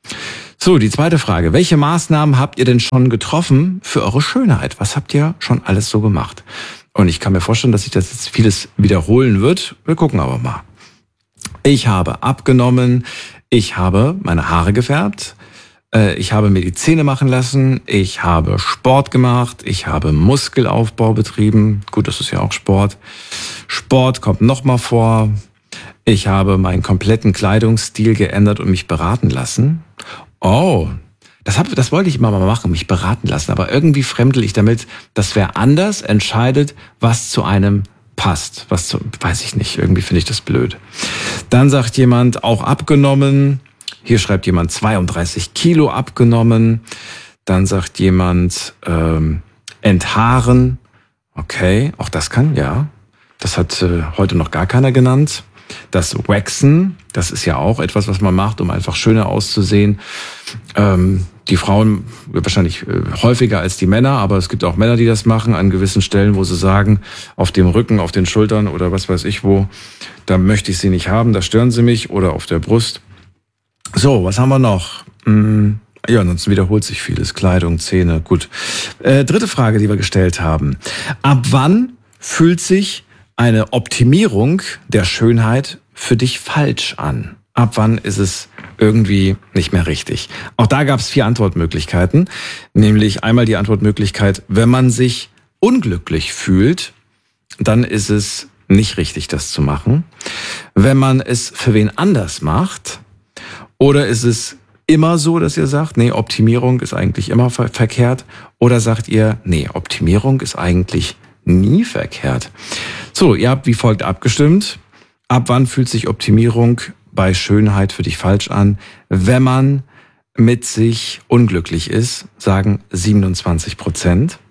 So, die zweite Frage. Welche Maßnahmen habt ihr denn schon getroffen für eure Schönheit? Was habt ihr schon alles so gemacht? Und ich kann mir vorstellen, dass sich das jetzt vieles wiederholen wird. Wir gucken aber mal. Ich habe abgenommen, ich habe meine Haare gefärbt, ich habe mir die Zähne machen lassen, ich habe Sport gemacht, ich habe Muskelaufbau betrieben. Gut, das ist ja auch Sport. Sport kommt nochmal vor. Ich habe meinen kompletten Kleidungsstil geändert und mich beraten lassen. Oh, Das, hab, das wollte ich immer mal machen, mich beraten lassen. Aber irgendwie fremdel ich damit, dass wer anders entscheidet, was zu einem passt. Was zu, weiß ich nicht, irgendwie finde ich das blöd. Dann sagt jemand, auch abgenommen. Hier schreibt jemand, zweiunddreißig Kilo abgenommen. Dann sagt jemand, ähm, enthaaren. Okay, auch das kann, ja. Das hat äh, heute noch gar keiner genannt. Das Waxen, das ist ja auch etwas, was man macht, um einfach schöner auszusehen. Ähm, die Frauen wahrscheinlich äh, häufiger als die Männer, aber es gibt auch Männer, die das machen an gewissen Stellen, wo sie sagen, auf dem Rücken, auf den Schultern oder was weiß ich wo, da möchte ich sie nicht haben, da stören sie mich, oder auf der Brust. So, was haben wir noch? Hm, ja, ansonsten wiederholt sich vieles. Kleidung, Zähne, gut. Äh, dritte Frage, die wir gestellt haben. Ab wann fühlt sich eine Optimierung der Schönheit für dich falsch an? Ab wann ist es irgendwie nicht mehr richtig? Auch da gab es vier Antwortmöglichkeiten. Nämlich einmal die Antwortmöglichkeit, wenn man sich unglücklich fühlt, dann ist es nicht richtig, das zu machen. Wenn man es für wen anders macht, oder ist es immer so, dass ihr sagt, nee, Optimierung ist eigentlich immer ver- verkehrt, oder sagt ihr, nee, Optimierung ist eigentlich nie verkehrt. So, ihr habt wie folgt abgestimmt. Ab wann fühlt sich Optimierung bei Schönheit für dich falsch an? Wenn man mit sich unglücklich ist, sagen siebenundzwanzig Prozent.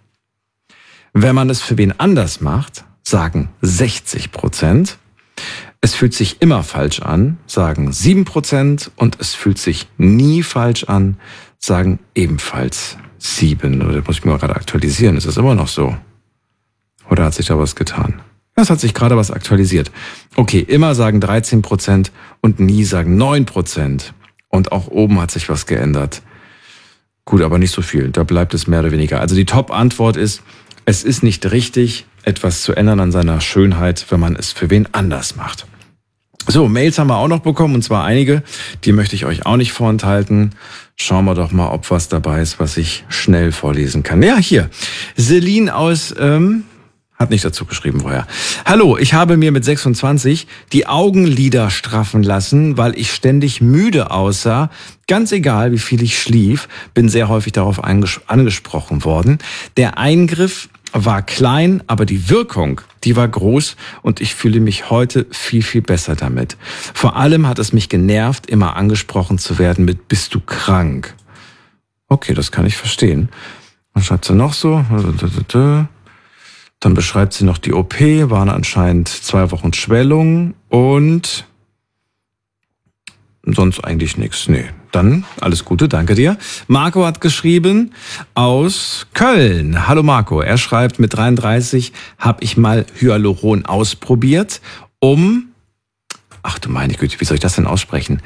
Wenn man es für wen anders macht, sagen sechzig Prozent. Es fühlt sich immer falsch an, sagen sieben Prozent. Und es fühlt sich nie falsch an, sagen ebenfalls sieben. Oder muss ich mal gerade aktualisieren? Ist das immer noch so? Oder hat sich da was getan? Es hat sich gerade was aktualisiert. Okay, immer sagen dreizehn Prozent und nie sagen neun Prozent. Und auch oben hat sich was geändert. Gut, aber nicht so viel. Da bleibt es mehr oder weniger. Also die Top-Antwort ist, es ist nicht richtig, etwas zu ändern an seiner Schönheit, wenn man es für wen anders macht. So, Mails haben wir auch noch bekommen, und zwar einige. Die möchte ich euch auch nicht vorenthalten. Schauen wir doch mal, ob was dabei ist, was ich schnell vorlesen kann. Ja, hier. Celine aus... Ähm, Hat nicht dazu geschrieben, woher. Hallo, ich habe mir mit sechsundzwanzig die Augenlider straffen lassen, weil ich ständig müde aussah. Ganz egal, wie viel ich schlief, bin sehr häufig darauf anges- angesprochen worden. Der Eingriff war klein, aber die Wirkung, die war groß, und ich fühle mich heute viel, viel besser damit. Vor allem hat es mich genervt, immer angesprochen zu werden mit "Bist du krank?" Okay, das kann ich verstehen. Was schreibt sie noch so? Dann beschreibt sie noch die O P, waren anscheinend zwei Wochen Schwellung und sonst eigentlich nichts. Nee, dann alles Gute, danke dir. Marco hat geschrieben aus Köln. Hallo Marco, er schreibt, mit dreiunddreißig habe ich mal Hyaluron ausprobiert, um, ach du meine Güte, wie soll ich das denn aussprechen?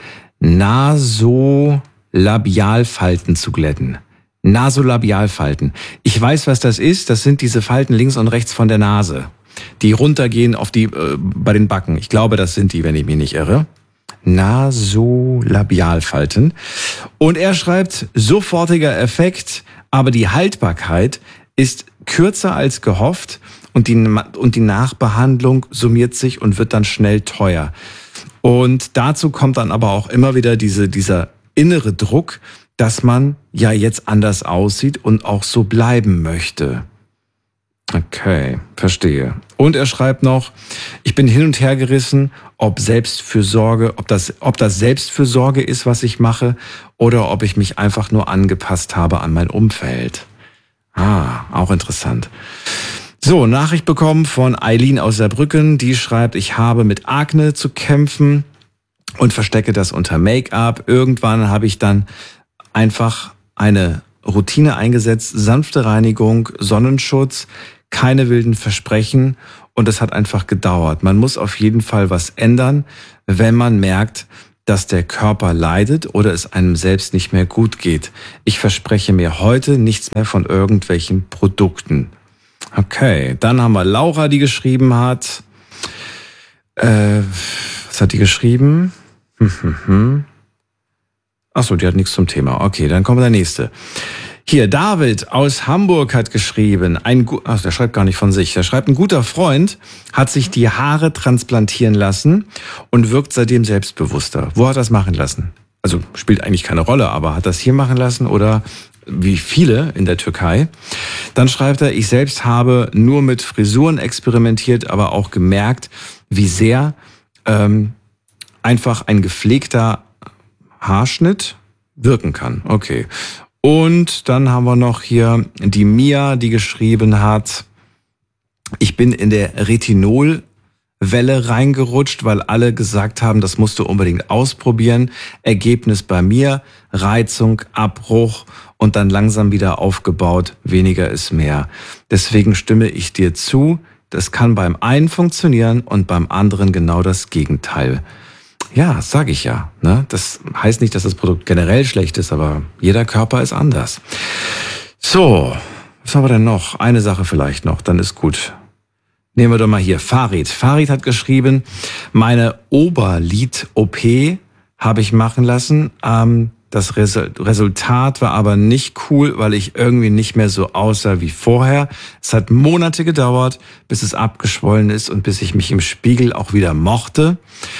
Nasolabialfalten zu glätten. Nasolabialfalten. Ich weiß, was das ist. Das sind diese Falten links und rechts von der Nase, die runtergehen auf die äh, bei den Backen. Ich glaube, das sind die, wenn ich mich nicht irre. Nasolabialfalten. Und er schreibt, sofortiger Effekt, aber die Haltbarkeit ist kürzer als gehofft, und die, und die Nachbehandlung summiert sich und wird dann schnell teuer. Und dazu kommt dann aber auch immer wieder diese, dieser innere Druck, dass man ja jetzt anders aussieht und auch so bleiben möchte. Okay, verstehe. Und er schreibt noch, ich bin hin und her gerissen, ob Selbstfürsorge, ob das, ob das Selbstfürsorge ist, was ich mache, oder ob ich mich einfach nur angepasst habe an mein Umfeld. Ah, auch interessant. So, Nachricht bekommen von Eileen aus Saarbrücken. Die schreibt, ich habe mit Akne zu kämpfen und verstecke das unter Make-up. Irgendwann habe ich dann einfach eine Routine eingesetzt, sanfte Reinigung, Sonnenschutz, keine wilden Versprechen und es hat einfach gedauert. Man muss auf jeden Fall was ändern, wenn man merkt, dass der Körper leidet oder es einem selbst nicht mehr gut geht. Ich verspreche mir heute nichts mehr von irgendwelchen Produkten. Okay, dann haben wir Laura, die geschrieben hat. Äh, was hat die geschrieben? Hm, hm, hm. Achso, die hat nichts zum Thema. Okay, dann kommt der nächste. Hier, David aus Hamburg hat geschrieben, ein, ach, der schreibt gar nicht von sich, der schreibt, ein guter Freund hat sich die Haare transplantieren lassen und wirkt seitdem selbstbewusster. Wo hat er das machen lassen? Also spielt eigentlich keine Rolle, aber hat das hier machen lassen oder wie viele in der Türkei? Dann schreibt er, ich selbst habe nur mit Frisuren experimentiert, aber auch gemerkt, wie sehr ähm, einfach ein gepflegter Haarschnitt wirken kann. Okay. Und dann haben wir noch hier die Mia, die geschrieben hat, ich bin in der Retinolwelle reingerutscht, weil alle gesagt haben, das musst du unbedingt ausprobieren. Ergebnis bei mir, Reizung, Abbruch und dann langsam wieder aufgebaut, weniger ist mehr. Deswegen stimme ich dir zu, das kann beim einen funktionieren und beim anderen genau das Gegenteil. Ja, sag ich ja. Ne? Das heißt nicht, dass das Produkt generell schlecht ist, aber jeder Körper ist anders. So, was haben wir denn noch? Eine Sache vielleicht noch, dann ist gut. Nehmen wir doch mal hier Farid. Farid hat geschrieben, meine Oberlid-O P habe ich machen lassen. Ähm, das Resultat war aber nicht cool, weil ich irgendwie nicht mehr so aussah wie vorher. Es hat Monate gedauert, bis es abgeschwollen ist und bis ich mich im Spiegel auch wieder mochte.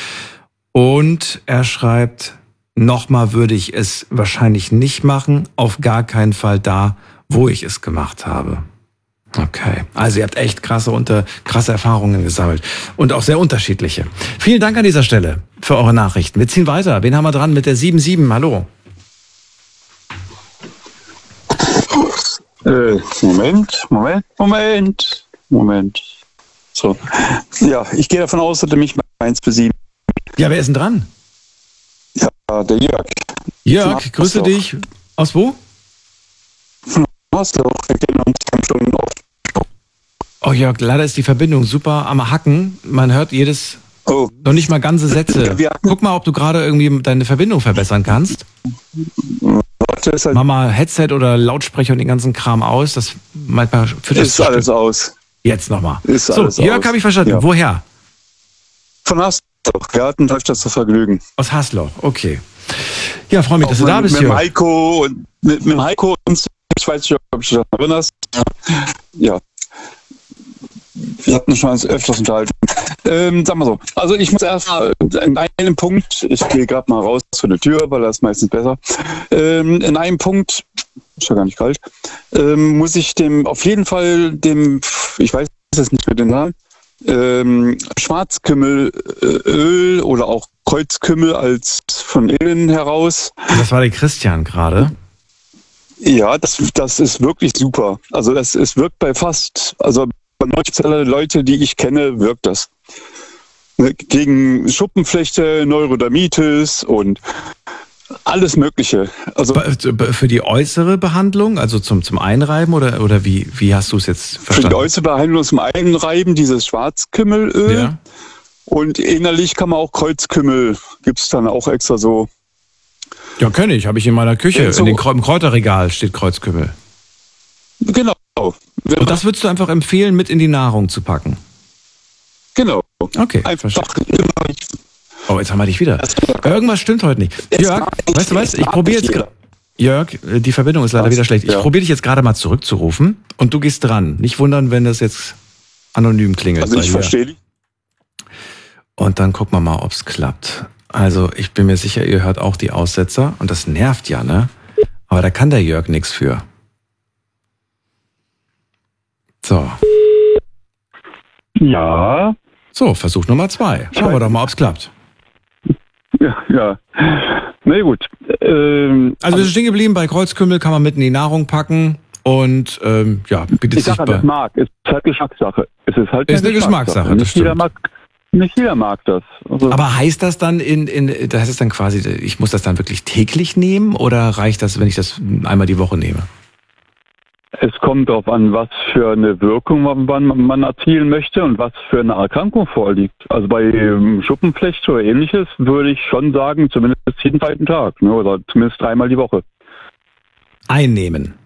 Und er schreibt, nochmal würde ich es wahrscheinlich nicht machen, auf gar keinen Fall da, wo ich es gemacht habe. Okay, also ihr habt echt krasse, unter, krasse Erfahrungen gesammelt und auch sehr unterschiedliche. Vielen Dank an dieser Stelle für eure Nachrichten. Wir ziehen weiter. Wen haben wir dran mit der sieben sieben? Hallo. Äh, Moment, Moment, Moment, Moment. So, ja, ich gehe davon aus, dass er mich bei eins bis sieben. Ja, wer ist denn dran? Ja, der Jörg. Jörg, grüße Hasloch. Dich. Aus wo? Von Hasloch. Wir kennen uns schon oft. Oh Jörg, leider ist die Verbindung super am Hacken. Man hört jedes, oh. noch nicht mal ganze Sätze. Guck mal, ob du gerade irgendwie deine Verbindung verbessern kannst. Halt Mach mal Headset oder Lautsprecher und den ganzen Kram aus. Das manchmal führt das Ist alles aus. Jetzt nochmal. Ist so, alles Jörg habe ich verstanden. Ja. Woher? Von Hasloch. Wir hatten öfters das Vergnügen. Aus Hasloch, okay. Ja, freue mich, dass du da bist, Jörg. Mit Heiko und mit, mit Heiko und ich weiß nicht, ob du dich daran erinnerst. Ja. Wir hatten schon öfters unterhalten. Ähm, sag mal so. Also ich muss erst mal in einem Punkt, ich gehe gerade mal raus von der Tür, weil das ist meistens besser. Ähm, in einem Punkt, ist ja gar nicht kalt, ähm, muss ich dem auf jeden Fall dem, ich weiß es nicht mehr den Namen, ähm, Schwarzkümmelöl oder auch Kreuzkümmel als von innen heraus. Das war der Christian gerade. Ja, das, das ist wirklich super. Also das, es wirkt bei fast, also bei neunzig Prozent der Leute, die ich kenne, wirkt das. Gegen Schuppenflechte, Neurodermitis und alles Mögliche. Also für die äußere Behandlung, also zum, zum Einreiben oder, oder wie, wie hast du es jetzt verstanden? Für die äußere Behandlung zum Einreiben dieses Schwarzkümmelöl. Ja. Und innerlich kann man auch Kreuzkümmel, gibt es dann auch extra so. Ja, kenne ich, habe ich in meiner Küche, ja, so in den, im Kräuterregal steht Kreuzkümmel. Genau. Wenn Und das würdest du einfach empfehlen, mit in die Nahrung zu packen? Genau. Okay, einfach. Oh, jetzt haben wir dich wieder. Irgendwas stimmt heute nicht. Jörg, weißt du was? Ich probiere jetzt gerade. Jörg, die Verbindung ist leider wieder schlecht. Ich ja. probiere dich jetzt gerade mal zurückzurufen und du gehst dran. Nicht wundern, wenn das jetzt anonym klingelt. Also ich verstehe dich. Und dann gucken wir mal, ob es klappt. Also ich bin mir sicher, ihr hört auch die Aussetzer und das nervt ja, ne? Aber da kann der Jörg nichts für. So. Ja. So, Versuch Nummer zwei. Schauen wir doch mal, ob es klappt. Ja, ja. Na gut. Ähm, also wir sind stehen geblieben, bei Kreuzkümmel kann man mit in die Nahrung packen Und ähm, ja, bietet Ich sich sage, bei... das mag. Es ist halt Geschmackssache. Es ist halt Ist eine Geschmackssache, das nicht jeder stimmt. mag, nicht jeder mag das. Also, Aber heißt das dann in, in, da heißt es dann quasi, ich muss das dann wirklich täglich nehmen oder reicht das, wenn ich das einmal die Woche nehme? es kommt darauf an, was für eine Wirkung man, man erzielen möchte und was für eine Erkrankung vorliegt. Also bei ähm, Schuppenflecht oder ähnliches würde ich schon sagen, zumindest jeden zweiten Tag, ne, oder zumindest dreimal die Woche. Einnehmen.